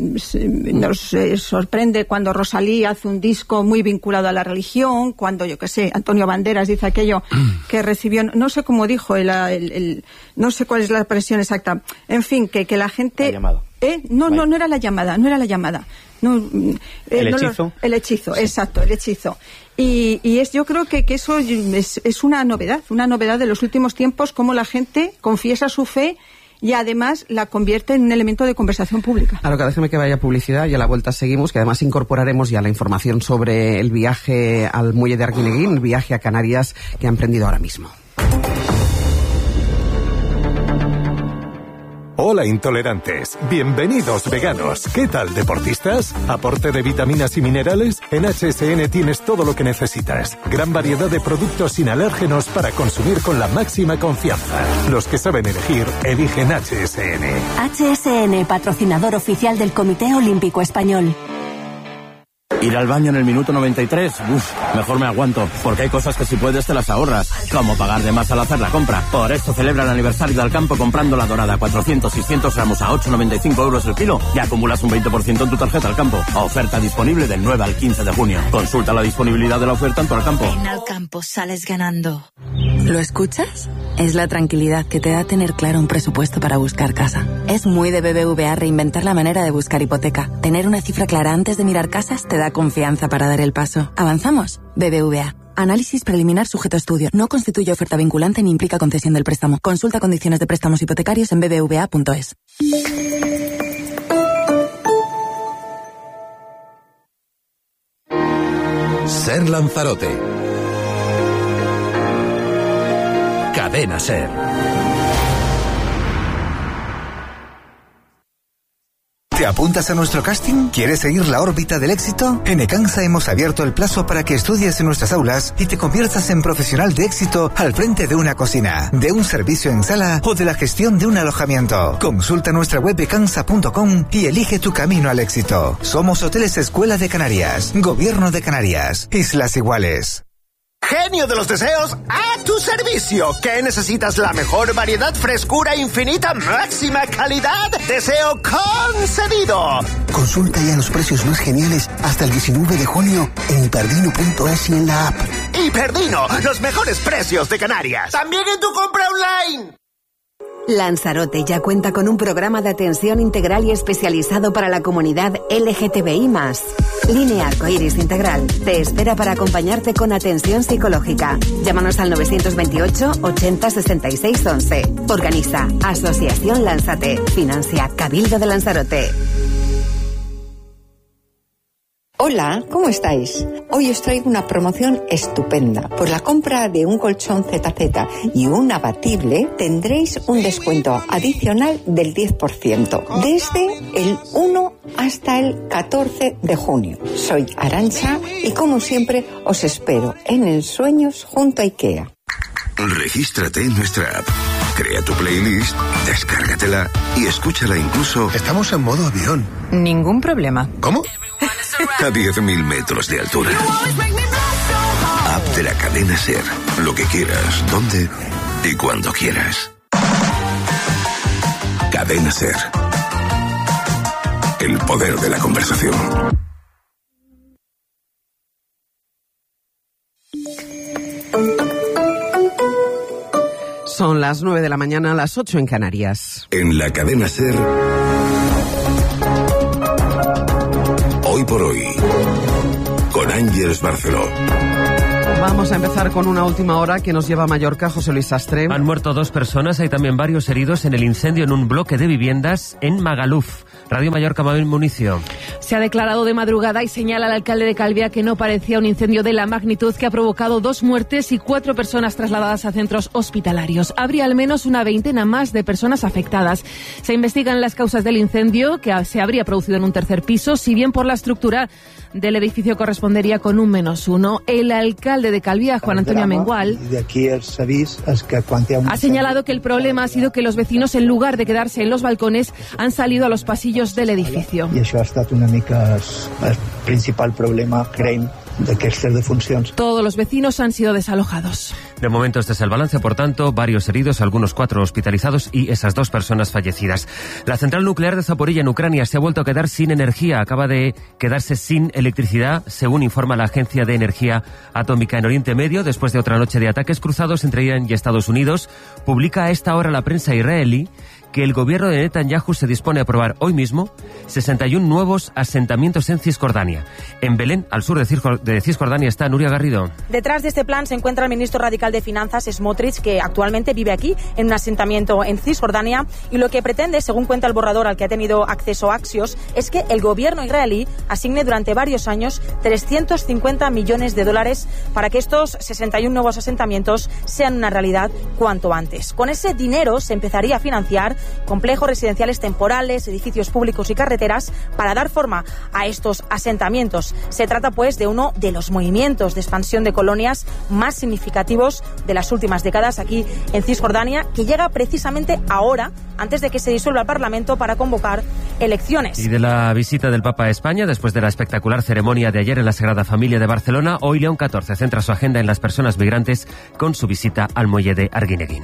nos eh, sorprende cuando Rosalía hace un disco muy vinculado a la religión, cuando, yo qué sé, Antonio Banderas dice aquello que recibió, no sé cómo dijo, el, el, el, no sé cuál es la expresión exacta. En fin, que, que la gente... La llamada. ¿Eh? No, no, no era la llamada, no era la llamada. No, eh, ¿El no hechizo? Lo, el hechizo, Sí. exacto, el hechizo. Y, y es, yo creo que, que eso es, es una novedad, una novedad de los últimos tiempos, cómo la gente confiesa su fe y además la convierte en un elemento de conversación pública. Claro, que déjeme que vaya publicidad y a la vuelta seguimos, que además incorporaremos ya la información sobre el viaje al muelle de Arguineguín, el viaje a Canarias que ha emprendido ahora mismo. Hola intolerantes, bienvenidos veganos. ¿Qué tal deportistas? ¿Aporte de vitaminas y minerales? En H S N tienes todo lo que necesitas. Gran variedad de productos sin alérgenos para consumir con la máxima confianza. Los que saben elegir, eligen H S N. H S N, patrocinador oficial del Comité Olímpico Español. Ir al baño en el minuto noventa y tres, uff, mejor me aguanto, porque hay cosas que si puedes te las ahorras, como pagar de más al hacer la compra. Por esto celebra el aniversario de Alcampo comprando la dorada cuatrocientos seiscientos gramos a ocho noventa y cinco euros el kilo y acumulas un veinte por ciento en tu tarjeta Alcampo. Oferta disponible del nueve al quince de junio. Consulta la disponibilidad de la oferta en tu Alcampo. En Alcampo sales ganando. ¿Lo escuchas? Es la tranquilidad que te da tener claro un presupuesto para buscar casa. Es muy de B B V A reinventar la manera de buscar hipoteca. Tener una cifra clara antes de mirar casas te da confianza para dar el paso. ¿Avanzamos? B B V A. Análisis preliminar sujeto a estudio. No constituye oferta vinculante ni implica concesión del préstamo. Consulta condiciones de préstamos hipotecarios en b b v a punto es. Ser Lanzarote. Cadena Ser. ¿Te apuntas a nuestro casting? ¿Quieres seguir la órbita del éxito? En Ecansa hemos abierto el plazo para que estudies en nuestras aulas y te conviertas en profesional de éxito al frente de una cocina, de un servicio en sala o de la gestión de un alojamiento. Consulta nuestra web ecansa punto com y elige tu camino al éxito. Somos Hoteles Escuela de Canarias, Gobierno de Canarias, Islas Iguales. Genio de los deseos, a tu servicio. ¿Qué necesitas? La mejor variedad, frescura infinita, máxima calidad. Deseo concedido. Consulta ya los precios más geniales hasta el diecinueve de junio en hiperdino punto es y en la app. Hiperdino, los mejores precios de Canarias. También en tu compra online. Lanzarote ya cuenta con un programa de atención integral y especializado para la comunidad L G T B I más. Línea Arcoiris Integral te espera para acompañarte con atención psicológica. Llámanos al nueve dos ocho, ochenta, sesenta y seis, once. Organiza Asociación Lanzate. Financia Cabildo de Lanzarote. Hola, ¿cómo estáis? Hoy os traigo una promoción estupenda. Por la compra de un colchón Z Z y un abatible tendréis un descuento adicional del diez por ciento desde el uno hasta el catorce de junio. Soy Arantxa y como siempre os espero en Ensueños junto a IKEA. Regístrate en nuestra app. Crea tu playlist, descárgatela y escúchala incluso... Estamos en modo avión. Ningún problema. ¿Cómo? A diez mil metros de altura. App de la cadena SER. Lo que quieras, dónde y cuando quieras. Cadena SER. El poder de la conversación. Son las nueve de la mañana, las ocho en Canarias. En la cadena SER... Hoy por hoy, con Ángeles Barceló. Vamos a empezar con una última hora que nos lleva a Mallorca. José Luis Sastre. Han muerto dos personas, hay también varios heridos en el incendio en un bloque de viviendas en Magaluf. Radio Mallorca, Mabel Municio. Se ha declarado de madrugada y señala al alcalde de Calviá que no parecía un incendio de la magnitud que ha provocado dos muertes y cuatro personas trasladadas a centros hospitalarios. Habría al menos una veintena más de personas afectadas. Se investigan las causas del incendio, que se habría producido en un tercer piso, si bien por la estructura del edificio correspondería con un menos uno. El alcalde de Calviá, Juan Antonio Mengual, ha señalado que el problema ha sido que los vecinos, en lugar de quedarse en los balcones, han salido a los pasillos del edificio. I això ha estat una mica el principal problema, creiem, d'aquest de funcions. Todos los vecinos han sido desalojados. De momento este es el balance, por tanto, varios heridos, algunos cuatro hospitalizados y esas dos personas fallecidas. La central nuclear de Zaporilla en Ucrania se ha vuelto a quedar sin energía, acaba de quedarse sin electricidad, según informa la Agencia de Energía Atómica. En Oriente Medio, después de otra noche de ataques cruzados entre Irán y Estados Unidos, publica a esta hora la prensa israelí que el gobierno de Netanyahu se dispone a aprobar hoy mismo sesenta y uno nuevos asentamientos en Cisjordania. En Belén, al sur de Cisjordania, está Nuria Garrido. Detrás de este plan se encuentra el ministro radical de Finanzas, Smotrich, que actualmente vive aquí, en un asentamiento en Cisjordania, y lo que pretende, según cuenta el borrador al que ha tenido acceso Axios, es que el gobierno israelí asigne durante varios años trescientos cincuenta millones de dólares para que estos sesenta y uno nuevos asentamientos sean una realidad cuanto antes. Con ese dinero se empezaría a financiar complejos residenciales temporales, edificios públicos y carreteras para dar forma a estos asentamientos. Se trata, pues, de uno de los movimientos de expansión de colonias más significativos de las últimas décadas aquí en Cisjordania, que llega precisamente ahora, antes de que se disuelva el Parlamento para convocar elecciones. Y de la visita del Papa a España, después de la espectacular ceremonia de ayer en la Sagrada Familia de Barcelona, hoy León catorce centra su agenda en las personas migrantes con su visita al muelle de Arguineguín.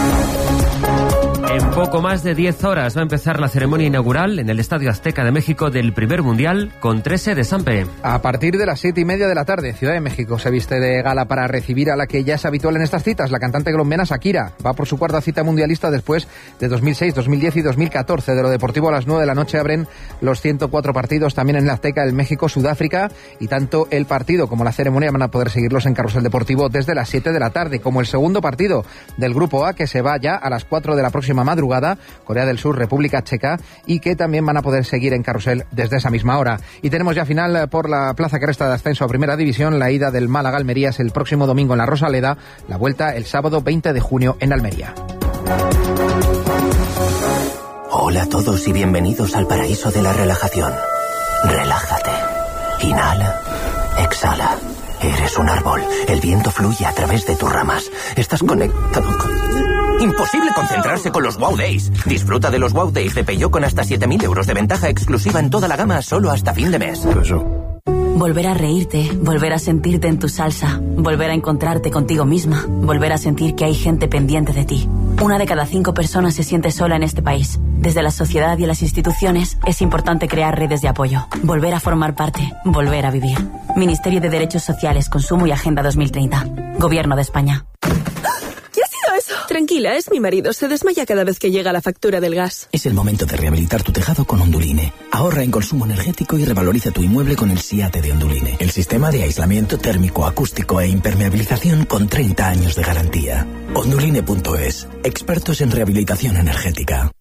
En poco más de diez horas va a empezar la ceremonia inaugural en el Estadio Azteca de México del primer Mundial con trece de Sampe. A partir de las siete y media de la tarde, Ciudad de México se viste de gala para recibir a la que ya es habitual en estas citas, la cantante colombiana Shakira. Va por su cuarta cita mundialista después de dos mil seis, dos mil diez y dos mil catorce. De lo deportivo, a las nueve de la noche abren los ciento cuatro partidos también en el Azteca del México-Sudáfrica, y tanto el partido como la ceremonia van a poder seguirlos en Carrusel Deportivo desde las siete de la tarde, como el segundo partido del Grupo A, que se va ya a las cuatro de la próxima madrugada, Corea del Sur, República Checa, y que también van a poder seguir en Carrusel desde esa misma hora. Y tenemos ya final por la plaza que resta de ascenso a Primera División. La ida del Málaga Almería es el próximo domingo en la Rosaleda, la vuelta el sábado veinte de junio en Almería. Hola a todos y bienvenidos al paraíso de la relajación. Relájate. Inhala. Exhala. Eres un árbol. El viento fluye a través de tus ramas. Estás conectado con... Imposible concentrarse con los Wow Days. Disfruta de los Wow Days de Peugeot con hasta siete mil euros de ventaja exclusiva en toda la gama solo hasta fin de mes. Volver a reírte, volver a sentirte en tu salsa, volver a encontrarte contigo misma, volver a sentir que hay gente pendiente de ti. Una de cada cinco personas se siente sola en este país. Desde la sociedad y las instituciones es importante crear redes de apoyo, volver a formar parte, volver a vivir. Ministerio de Derechos Sociales, Consumo y Agenda dos mil treinta. Gobierno de España. Tranquila, es mi marido. Se desmaya cada vez que llega la factura del gas. Es el momento de rehabilitar tu tejado con Onduline. Ahorra en consumo energético y revaloriza tu inmueble con el SIATE de Onduline. El sistema de aislamiento térmico, acústico e impermeabilización con treinta años de garantía. Onduline punto es. Expertos en rehabilitación energética.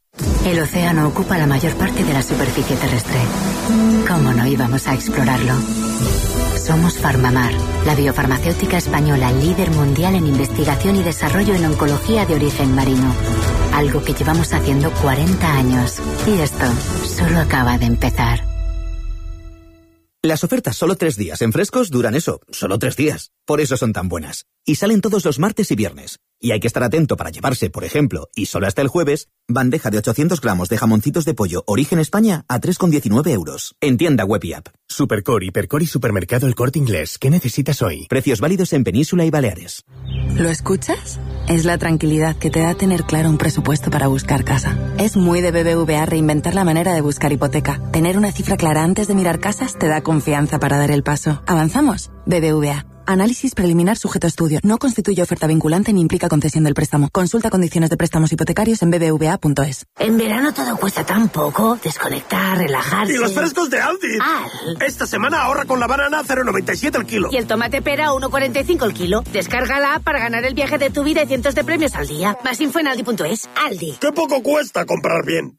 El océano ocupa la mayor parte de la superficie terrestre. ¿Cómo no íbamos a explorarlo? Somos Farmamar, la biofarmacéutica española líder mundial en investigación y desarrollo en oncología de origen marino. Algo que llevamos haciendo cuarenta años. Y esto solo acaba de empezar. Las ofertas solo tres días en Frescos duran eso, solo tres días. Por eso son tan buenas. Y salen todos los martes y viernes. Y hay que estar atento para llevarse, por ejemplo, y solo hasta el jueves, bandeja de ochocientos gramos de jamoncitos de pollo Origen España a tres con diecinueve euros. En tienda web y app. Supercore, Hipercore y Supermercado El Corte Inglés. ¿Qué necesitas hoy? Precios válidos en Península y Baleares. ¿Lo escuchas? Es la tranquilidad que te da tener claro un presupuesto para buscar casa. Es muy de B B V A reinventar la manera de buscar hipoteca. Tener una cifra clara antes de mirar casas te da confianza para dar el paso. ¿Avanzamos? B B V A. Análisis preliminar sujeto a estudio. No constituye oferta vinculante ni implica concesión del préstamo. Consulta condiciones de préstamos hipotecarios en b b v a punto es. En verano todo cuesta tan poco. Desconectar, relajarse. ¡Y los frescos de Aldi! Al. Esta semana ahorra con la banana cero coma noventa y siete el kilo. Y el tomate pera uno coma cuarenta y cinco el kilo. Descarga la app para ganar el viaje de tu vida y cientos de premios al día. Más info en aldi punto es. Aldi. ¡Qué poco cuesta comprar bien!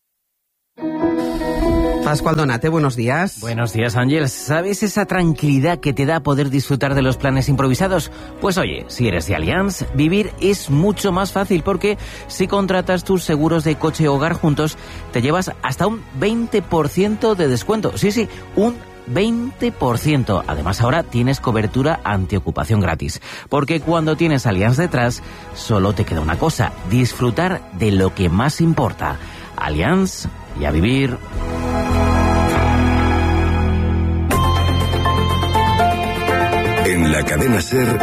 Pascual Donate, buenos días. Buenos días, Ángel. ¿Sabes esa tranquilidad que te da poder disfrutar de los planes improvisados? Pues oye, si eres de Allianz, vivir es mucho más fácil porque si contratas tus seguros de coche o hogar juntos, te llevas hasta un veinte por ciento de descuento. Sí, sí, un veinte por ciento. Además, ahora tienes cobertura antiocupación gratis. Porque cuando tienes Allianz detrás, solo te queda una cosa: disfrutar de lo que más importa. Allianz y a vivir. En la cadena SER,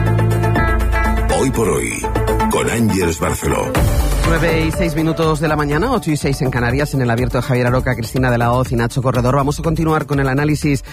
hoy por hoy, con Ángeles Barceló. nueve y seis minutos de la mañana, ocho y seis en Canarias, en el abierto de Javier Aroca, Cristina de la Hoz y Nacho Corredor. Vamos a continuar con el análisis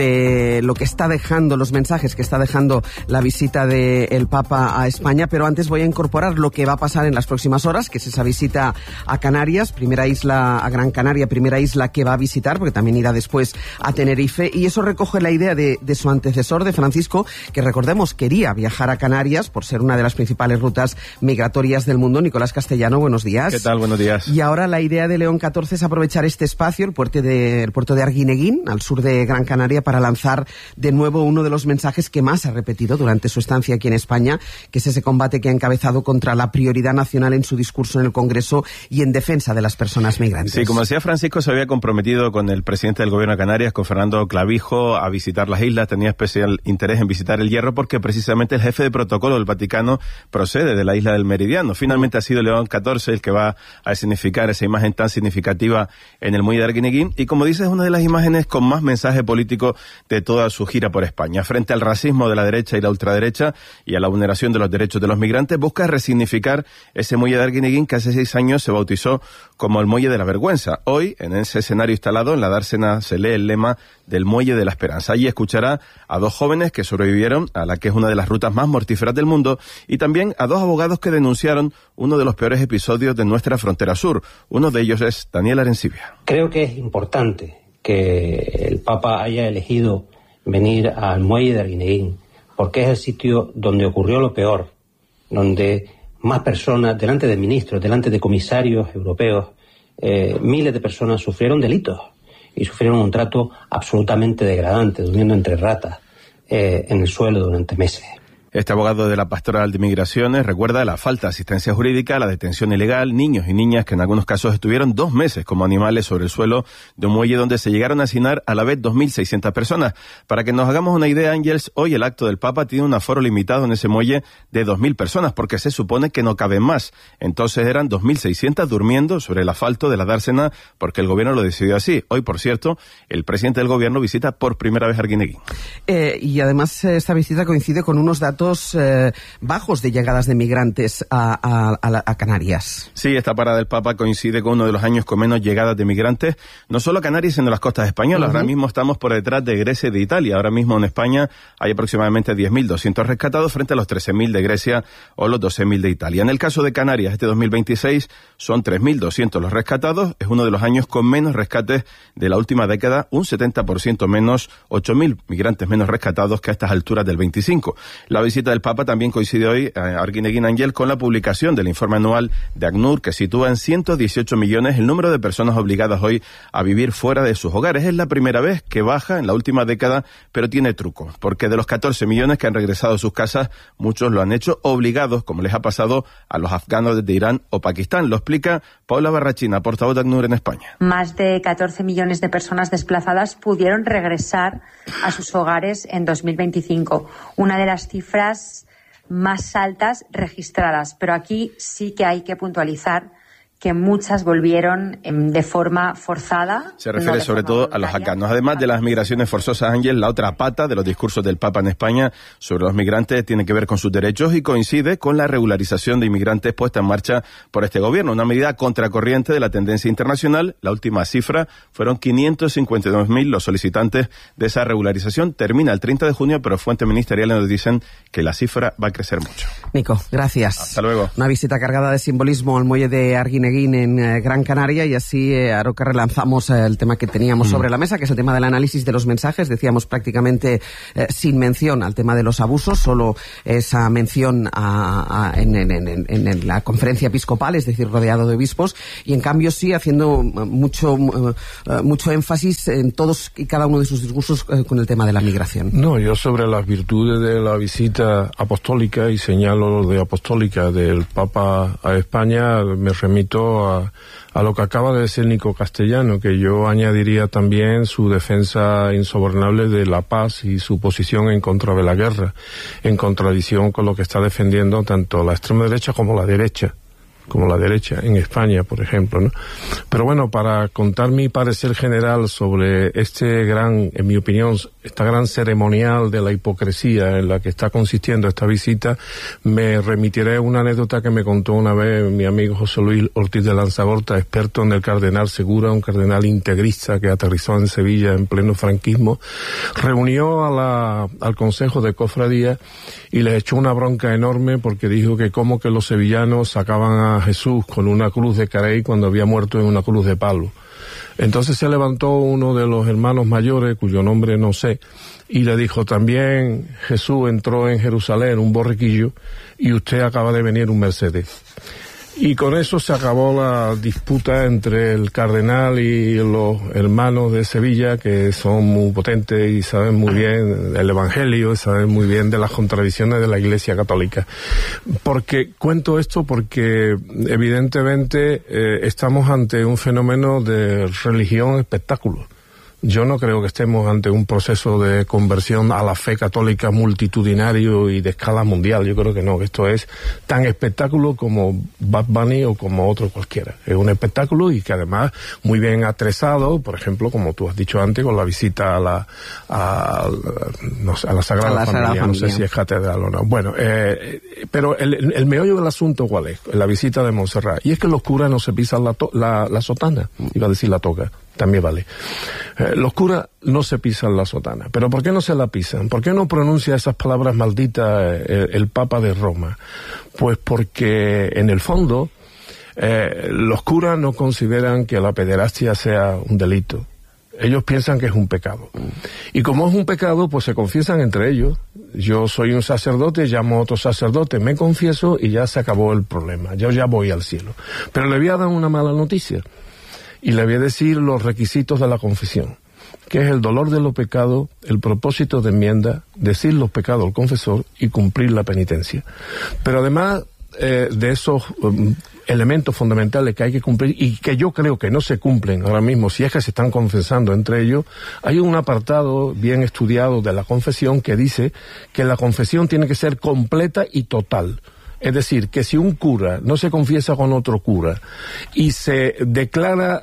de lo que está dejando, los mensajes que está dejando la visita del Papa a España, pero antes voy a incorporar lo que va a pasar en las próximas horas, que es esa visita a Canarias, primera isla, a Gran Canaria, primera isla que va a visitar, porque también irá después a Tenerife, y eso recoge la idea de, de su antecesor, de Francisco, que recordemos quería viajar a Canarias por ser una de las principales rutas migratorias del mundo. Nicolás Castellano, buenos días. ¿Qué tal? Buenos días. Y ahora la idea de León catorce es aprovechar este espacio, el puerto de, el puerto de Arguineguín, al sur de Gran Canaria, para lanzar de nuevo uno de los mensajes que más ha repetido durante su estancia aquí en España, que es ese combate que ha encabezado contra la prioridad nacional en su discurso en el Congreso y en defensa de las personas migrantes. Sí, como decía Francisco, se había comprometido con el presidente del Gobierno de Canarias, con Fernando Clavijo, a visitar las islas. Tenía especial interés en visitar el Hierro porque precisamente el jefe de protocolo del Vaticano procede de la isla del Meridiano. Finalmente ha sido León catorce el que va a significar esa imagen tan significativa en el muelle de Arguineguín, y como dices, es una de las imágenes con más mensaje político de toda su gira por España. Frente al racismo de la derecha y la ultraderecha y a la vulneración de los derechos de los migrantes, busca resignificar ese muelle de Arguineguín que hace seis años se bautizó como el muelle de la vergüenza. Hoy, en ese escenario instalado en la dársena, se lee el lema del muelle de la esperanza. Allí escuchará a dos jóvenes que sobrevivieron a la que es una de las rutas más mortíferas del mundo, y también a dos abogados que denunciaron uno de los peores episodios de nuestra frontera sur. Uno de ellos es Daniel Arencibia. Creo que es importante que el Papa haya elegido venir al muelle de Arguineguín, porque es el sitio donde ocurrió lo peor, donde más personas, delante de ministros, delante de comisarios europeos, eh, miles de personas sufrieron delitos y sufrieron un trato absolutamente degradante, durmiendo entre ratas eh, en el suelo durante meses. Este abogado de la Pastoral de Migraciones recuerda la falta de asistencia jurídica, la detención ilegal, niños y niñas que en algunos casos estuvieron dos meses como animales sobre el suelo de un muelle donde se llegaron a hacinar a la vez dos mil seiscientas personas. Para que nos hagamos una idea, Ángels, hoy el acto del Papa tiene un aforo limitado en ese muelle de dos mil personas, porque se supone que no caben más. Entonces eran dos mil seiscientas durmiendo sobre el asfalto de la dársena, porque el gobierno lo decidió así. Hoy, por cierto, el presidente del gobierno visita por primera vez Arguineguín. Eh, y además esta visita coincide con unos datos Eh, bajos de llegadas de migrantes a, a, a, a Canarias. Sí, esta parada del Papa coincide con uno de los años con menos llegadas de migrantes, no solo a Canarias, sino a las costas españolas. Uh-huh. Ahora mismo estamos por detrás de Grecia y de Italia. Ahora mismo en España hay aproximadamente diez mil doscientos rescatados frente a los trece mil de Grecia o los doce mil de Italia. En el caso de Canarias, este dos mil veintiséis son tres mil doscientos los rescatados. Es uno de los años con menos rescates de la última década, un setenta por ciento menos, ocho mil migrantes menos rescatados que a estas alturas del veinticinco. La visita del Papa también coincide hoy, Arguineguín Ángel, con la publicación del informe anual de ACNUR, que sitúa en ciento dieciocho millones el número de personas obligadas hoy a vivir fuera de sus hogares. Es la primera vez que baja en la última década, pero tiene truco, porque de los catorce millones que han regresado a sus casas, muchos lo han hecho obligados, como les ha pasado a los afganos desde Irán o Pakistán. Lo explica Paula Barrachina, portavoz de ACNUR en España. Más de catorce millones de personas desplazadas pudieron regresar a sus hogares en dos mil veinticinco, una de las cifras más altas registradas, pero aquí sí que hay que puntualizar que muchas volvieron de forma forzada. Se refiere no sobre todo a los afganos. Además de las migraciones forzosas, Ángel, la otra pata de los discursos del Papa en España sobre los migrantes tiene que ver con sus derechos y coincide con la regularización de inmigrantes puesta en marcha por este gobierno, una medida contracorriente de la tendencia internacional. La última cifra fueron quinientos cincuenta y dos mil los solicitantes de esa regularización. Termina el treinta de junio, pero fuentes ministeriales nos dicen que la cifra va a crecer mucho. Nico, gracias. Hasta luego. Una visita cargada de simbolismo al muelle de Arguineguín en eh, Gran Canaria, y así, eh, Aroca, relanzamos eh, el tema que teníamos mm. sobre la mesa, que es el tema del análisis de los mensajes. Decíamos prácticamente eh, sin mención al tema de los abusos, solo esa mención a, a, en, en, en, en la conferencia episcopal, es decir, rodeado de obispos, y en cambio sí haciendo mucho, uh, mucho énfasis en todos y cada uno de sus discursos uh, con el tema de la migración. No, yo sobre las virtudes de la visita apostólica, y señalo de apostólica del Papa a España, me remito A, a lo que acaba de decir Nico Castellano, que yo añadiría también su defensa insobornable de la paz y su posición en contra de la guerra, en contradicción con lo que está defendiendo tanto la extrema derecha como la derecha, como la derecha en España, por ejemplo, ¿no? Pero bueno, para contar mi parecer general sobre este gran, en mi opinión, esta gran ceremonial de la hipocresía en la que está consistiendo esta visita, me remitiré a una anécdota que me contó una vez mi amigo José Luis Ortiz de Lanzagorta, experto en el cardenal Segura, un cardenal integrista que aterrizó en Sevilla en pleno franquismo. Reunió a la, al Consejo de Cofradía y les echó una bronca enorme porque dijo que como que los sevillanos sacaban a Jesús con una cruz de carey cuando había muerto en una cruz de palo. Entonces se levantó uno de los hermanos mayores, cuyo nombre no sé, y le dijo: también Jesús entró en Jerusalén un borriquillo y usted acaba de venir un Mercedes. Y con eso se acabó la disputa entre el cardenal y los hermanos de Sevilla, que son muy potentes y saben muy bien el Evangelio, y saben muy bien de las contradicciones de la Iglesia Católica. Porque cuento esto porque evidentemente eh, estamos ante un fenómeno de religión espectáculo. Yo no creo que estemos ante un proceso de conversión a la fe católica multitudinario y de escala mundial. Yo creo que no, que esto es tan espectáculo como Bad Bunny o como otro cualquiera. Es un espectáculo y que además muy bien atresado, por ejemplo, como tú has dicho antes, con la visita a la a, no sé, a la Sagrada, a la Familia, Sagrada Familia, no sé si es catedral o no. Bueno, eh, pero el, el meollo del asunto, ¿cuál es? La visita de Montserrat. Y es que los curas no se pisan la, to, la, la sotana, iba a decir la toga. También vale. Eh, los curas no se pisan la sotana. ¿Pero por qué no se la pisan? ¿Por qué no pronuncia esas palabras malditas el, el Papa de Roma? Pues porque, en el fondo, eh, los curas no consideran que la pederastia sea un delito. Ellos piensan que es un pecado. Y como es un pecado, pues se confiesan entre ellos. Yo soy un sacerdote, llamo a otro sacerdote, me confieso y ya se acabó el problema. Yo ya voy al cielo. Pero le voy a dar una mala noticia. Y le voy a decir los requisitos de la confesión, que es el dolor de los pecados, el propósito de enmienda, decir los pecados al confesor y cumplir la penitencia. Pero además eh, de esos um, elementos fundamentales que hay que cumplir y que yo creo que no se cumplen ahora mismo, si es que se están confesando entre ellos, hay un apartado bien estudiado de la confesión que dice que la confesión tiene que ser completa y total. Es decir, que si un cura no se confiesa con otro cura y se declara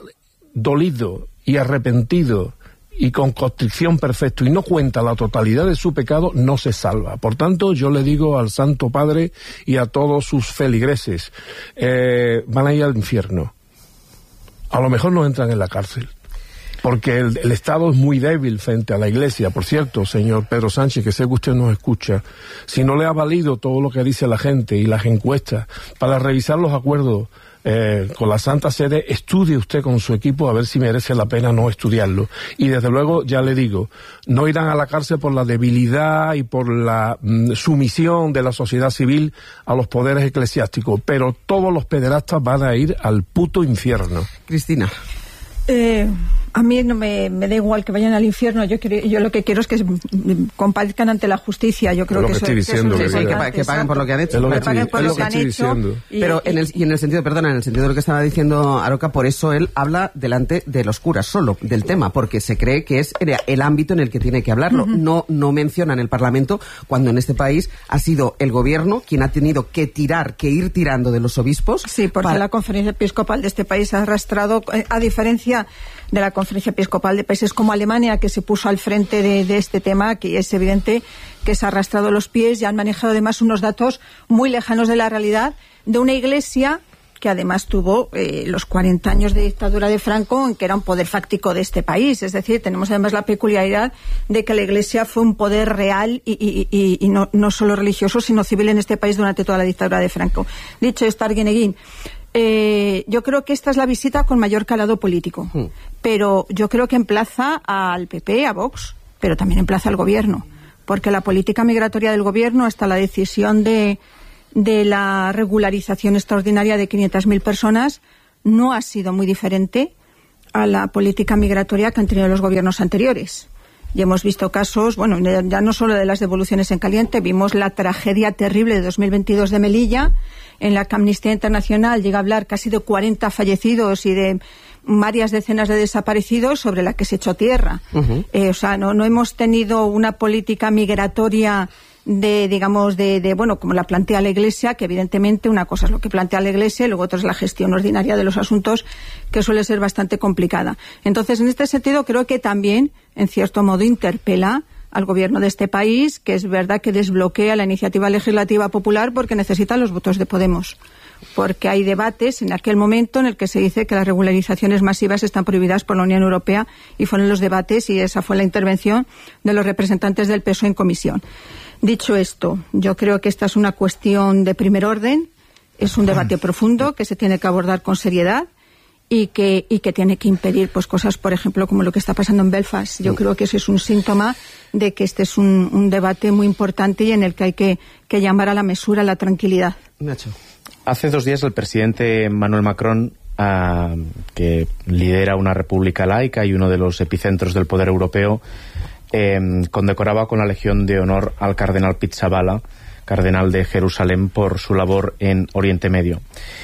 dolido y arrepentido y con contrición perfecto y no cuenta la totalidad de su pecado, no se salva. Por tanto, yo le digo al Santo Padre y a todos sus feligreses, eh, van a ir al infierno. A lo mejor no entran en la cárcel. porque el, el Estado es muy débil frente a la Iglesia. Por cierto, señor Pedro Sánchez, que sé que usted nos escucha, si no le ha valido todo lo que dice la gente y las encuestas para revisar los acuerdos Eh, con la Santa Sede, estudie usted con su equipo a ver si merece la pena no estudiarlo. Y desde luego, ya le digo, no irán a la cárcel por la debilidad y por la mm, sumisión de la sociedad civil a los poderes eclesiásticos, pero todos los pederastas van a ir al puto infierno. Cristina. Eh, a mí no me, me da igual que vayan al infierno. Yo quiero, yo lo que quiero es que compadezcan ante la justicia. Yo creo lo que, que eso, estoy diciendo, que, sí, sí, que, pa que paguen por lo que han hecho. Es lo que, que paguen por es lo lo que, que han estoy hecho. diciendo. Y, Pero y, en el, y en el sentido, perdona, en el sentido de lo que estaba diciendo Aroca, por eso él habla delante de los curas solo del tema, porque se cree que es el ámbito en el que tiene que hablarlo. Uh-huh. No, no menciona en el Parlamento cuando en este país ha sido el gobierno quien ha tenido que tirar, que ir tirando de los obispos. Sí, porque para... la conferencia episcopal de este país ha arrastrado, a diferencia de la conferencia episcopal de países como Alemania, que se puso al frente de, de este tema, que es evidente que se ha arrastrado los pies y han manejado además unos datos muy lejanos de la realidad de una iglesia que además tuvo eh, los cuarenta años de dictadura de Franco, en que era un poder fáctico de este país. Es decir, tenemos además la peculiaridad de que la iglesia fue un poder real y, y, y, y no, no solo religioso, sino civil en este país durante toda la dictadura de Franco. Dicho esto, Arguineguín, Eh, yo creo que esta es la visita con mayor calado político, mm. pero yo creo que emplaza al P P, a Vox, pero también emplaza al gobierno, porque la política migratoria del gobierno, hasta la decisión de, de la regularización extraordinaria de quinientas mil personas, no ha sido muy diferente a la política migratoria que han tenido los gobiernos anteriores. Y hemos visto casos, bueno, ya no solo de las devoluciones en caliente, vimos la tragedia terrible de dos mil veintidós de Melilla, en la que Amnistía Internacional llega a hablar casi de cuarenta fallecidos y de varias decenas de desaparecidos, sobre la que se echó tierra. Uh-huh. Eh, o sea, no, no hemos tenido una política migratoria de, digamos, de, de, bueno, como la plantea la Iglesia, que evidentemente una cosa es lo que plantea la Iglesia y luego otra es la gestión ordinaria de los asuntos, que suele ser bastante complicada. Entonces, en este sentido, creo que también, en cierto modo, interpela al gobierno de este país, que es verdad que desbloquea la iniciativa legislativa popular porque necesita los votos de Podemos. Porque hay debates en aquel momento en el que se dice que las regularizaciones masivas están prohibidas por la Unión Europea, y fueron los debates y esa fue la intervención de los representantes del P S O E en comisión. Dicho esto, yo creo que esta es una cuestión de primer orden, es un debate profundo que se tiene que abordar con seriedad y que, y que tiene que impedir pues cosas, por ejemplo, como lo que está pasando en Belfast. Yo creo que eso es un síntoma de que este es un, un debate muy importante y en el que hay que, que llamar a la mesura, a la tranquilidad. Nacho. Hace dos días el presidente Emmanuel Macron, uh, que lidera una república laica y uno de los epicentros del poder europeo, eh, condecoraba con la Legión de Honor al cardenal Pizzaballa, cardenal de Jerusalén, por su labor en Oriente Medio.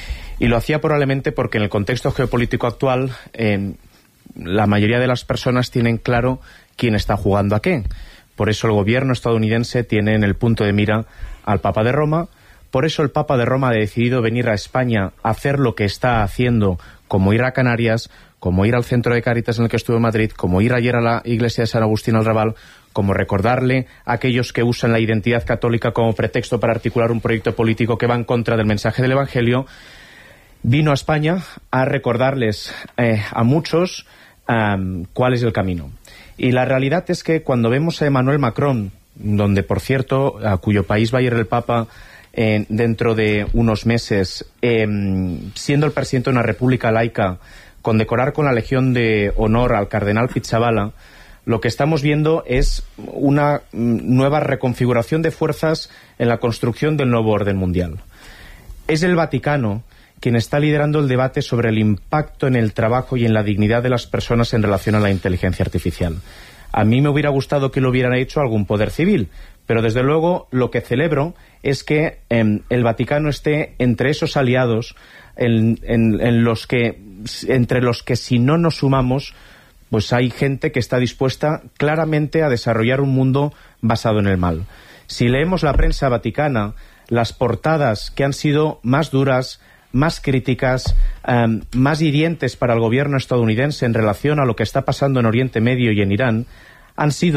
Y lo hacía probablemente porque en el contexto geopolítico actual eh, la mayoría de las personas tienen claro quién está jugando a qué. Por eso el gobierno estadounidense tiene en el punto de mira al Papa de Roma. Por eso el Papa de Roma ha decidido venir a España a hacer lo que está haciendo, como ir a Canarias, como ir al centro de Cáritas en el que estuvo en Madrid, como ir ayer a la iglesia de San Agustín al Raval, como recordarle a aquellos que usan la identidad católica como pretexto para articular un proyecto político que va en contra del mensaje del Evangelio. Vino a España a recordarles eh, a muchos um, cuál es el camino. Y la realidad es que cuando vemos a Emmanuel Macron, donde, por cierto, a cuyo país va a ir el Papa eh, dentro de unos meses, eh, siendo el presidente de una república laica, condecorar con la Legión de Honor al cardenal Pizzaballa, lo que estamos viendo es una nueva reconfiguración de fuerzas en la construcción del nuevo orden mundial. Es el Vaticano quien está liderando el debate sobre el impacto en el trabajo y en la dignidad de las personas en relación a la inteligencia artificial. A mí me hubiera gustado que lo hubieran hecho algún poder civil, pero desde luego lo que celebro es que eh, el Vaticano esté entre esos aliados en, en, en los que, entre los que si no nos sumamos, pues hay gente que está dispuesta claramente a desarrollar un mundo basado en el mal. Si leemos la prensa vaticana, las portadas que han sido más duras, más críticas, um, más hirientes para el gobierno estadounidense en relación a lo que está pasando en Oriente Medio y en Irán, han sido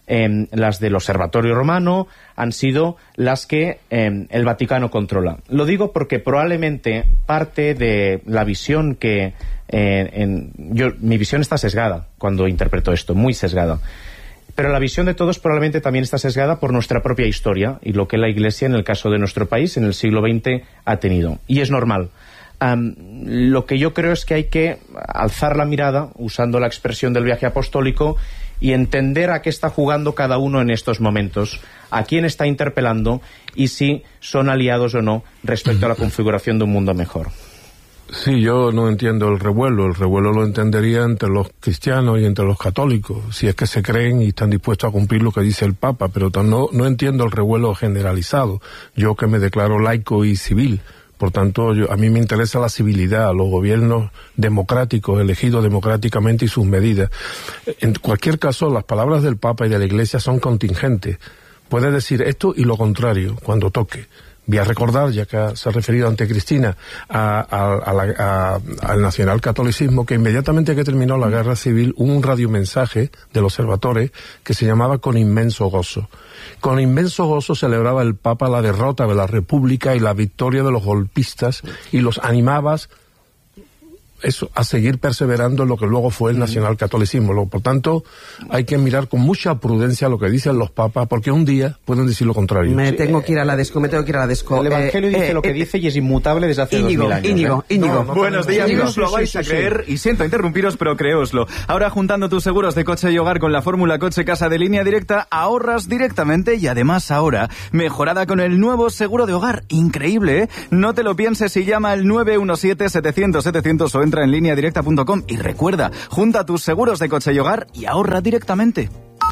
eh, las del Observatorio Romano, han sido las que eh, el Vaticano controla. Lo digo porque probablemente parte de la visión que... Eh, en, yo, mi visión está sesgada cuando interpreto esto, muy sesgada. Pero la visión de todos probablemente también está sesgada por nuestra propia historia y lo que la Iglesia, en el caso de nuestro país, en el siglo veinte, ha tenido. Y es normal. Um, lo que yo creo es que hay que alzar la mirada, usando la expresión del viaje apostólico, y entender a qué está jugando cada uno en estos momentos, a quién está interpelando y si son aliados o no respecto a la configuración de un mundo mejor. Sí, yo no entiendo el revuelo. El revuelo lo entendería entre los cristianos y entre los católicos, si es que se creen y están dispuestos a cumplir lo que dice el Papa, pero no, no entiendo el revuelo generalizado. Yo que me declaro laico y civil, por tanto, yo, a mí me interesa la civilidad, los gobiernos democráticos, elegidos democráticamente y sus medidas. En cualquier caso, las palabras del Papa y de la Iglesia son contingentes. Puede decir esto y lo contrario cuando toque. Voy a recordar, ya que se ha referido ante Cristina, a, a, a la, a, al nacionalcatolicismo, que inmediatamente que terminó la guerra civil hubo un radiomensaje del Observatorio que se llamaba Con inmenso gozo. Con inmenso gozo celebraba el Papa la derrota de la República y la victoria de los golpistas y los animaba eso, a seguir perseverando en lo que luego fue el nacionalcatolicismo. Por tanto, hay que mirar con mucha prudencia lo que dicen los papas, porque un día pueden decir lo contrario. Me sí, tengo que ir a la desco, me tengo que ir a la desco. El Evangelio eh, dice eh, lo que eh, dice y es inmutable desde hace Íñigo, dos mil años. Íñigo, ¿eh? Íñigo. No, no, Buenos días, Íñigo, no os lo sí, vais sí, a sí, creer sí. y siento interrumpiros, pero creéoslo. Ahora, juntando tus seguros de coche y hogar con la fórmula Coche Casa de Línea Directa, ahorras directamente y además ahora, mejorada con el nuevo seguro de hogar. Increíble, ¿eh? No te lo pienses y llama al nueve uno siete, setecientos, setecientos o entra en línea directa punto com y recuerda, junta tus seguros de coche y hogar y ahorra directamente.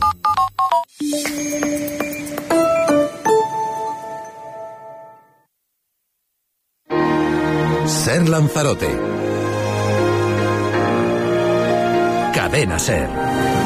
Ser Lanzarote. Cadena Ser.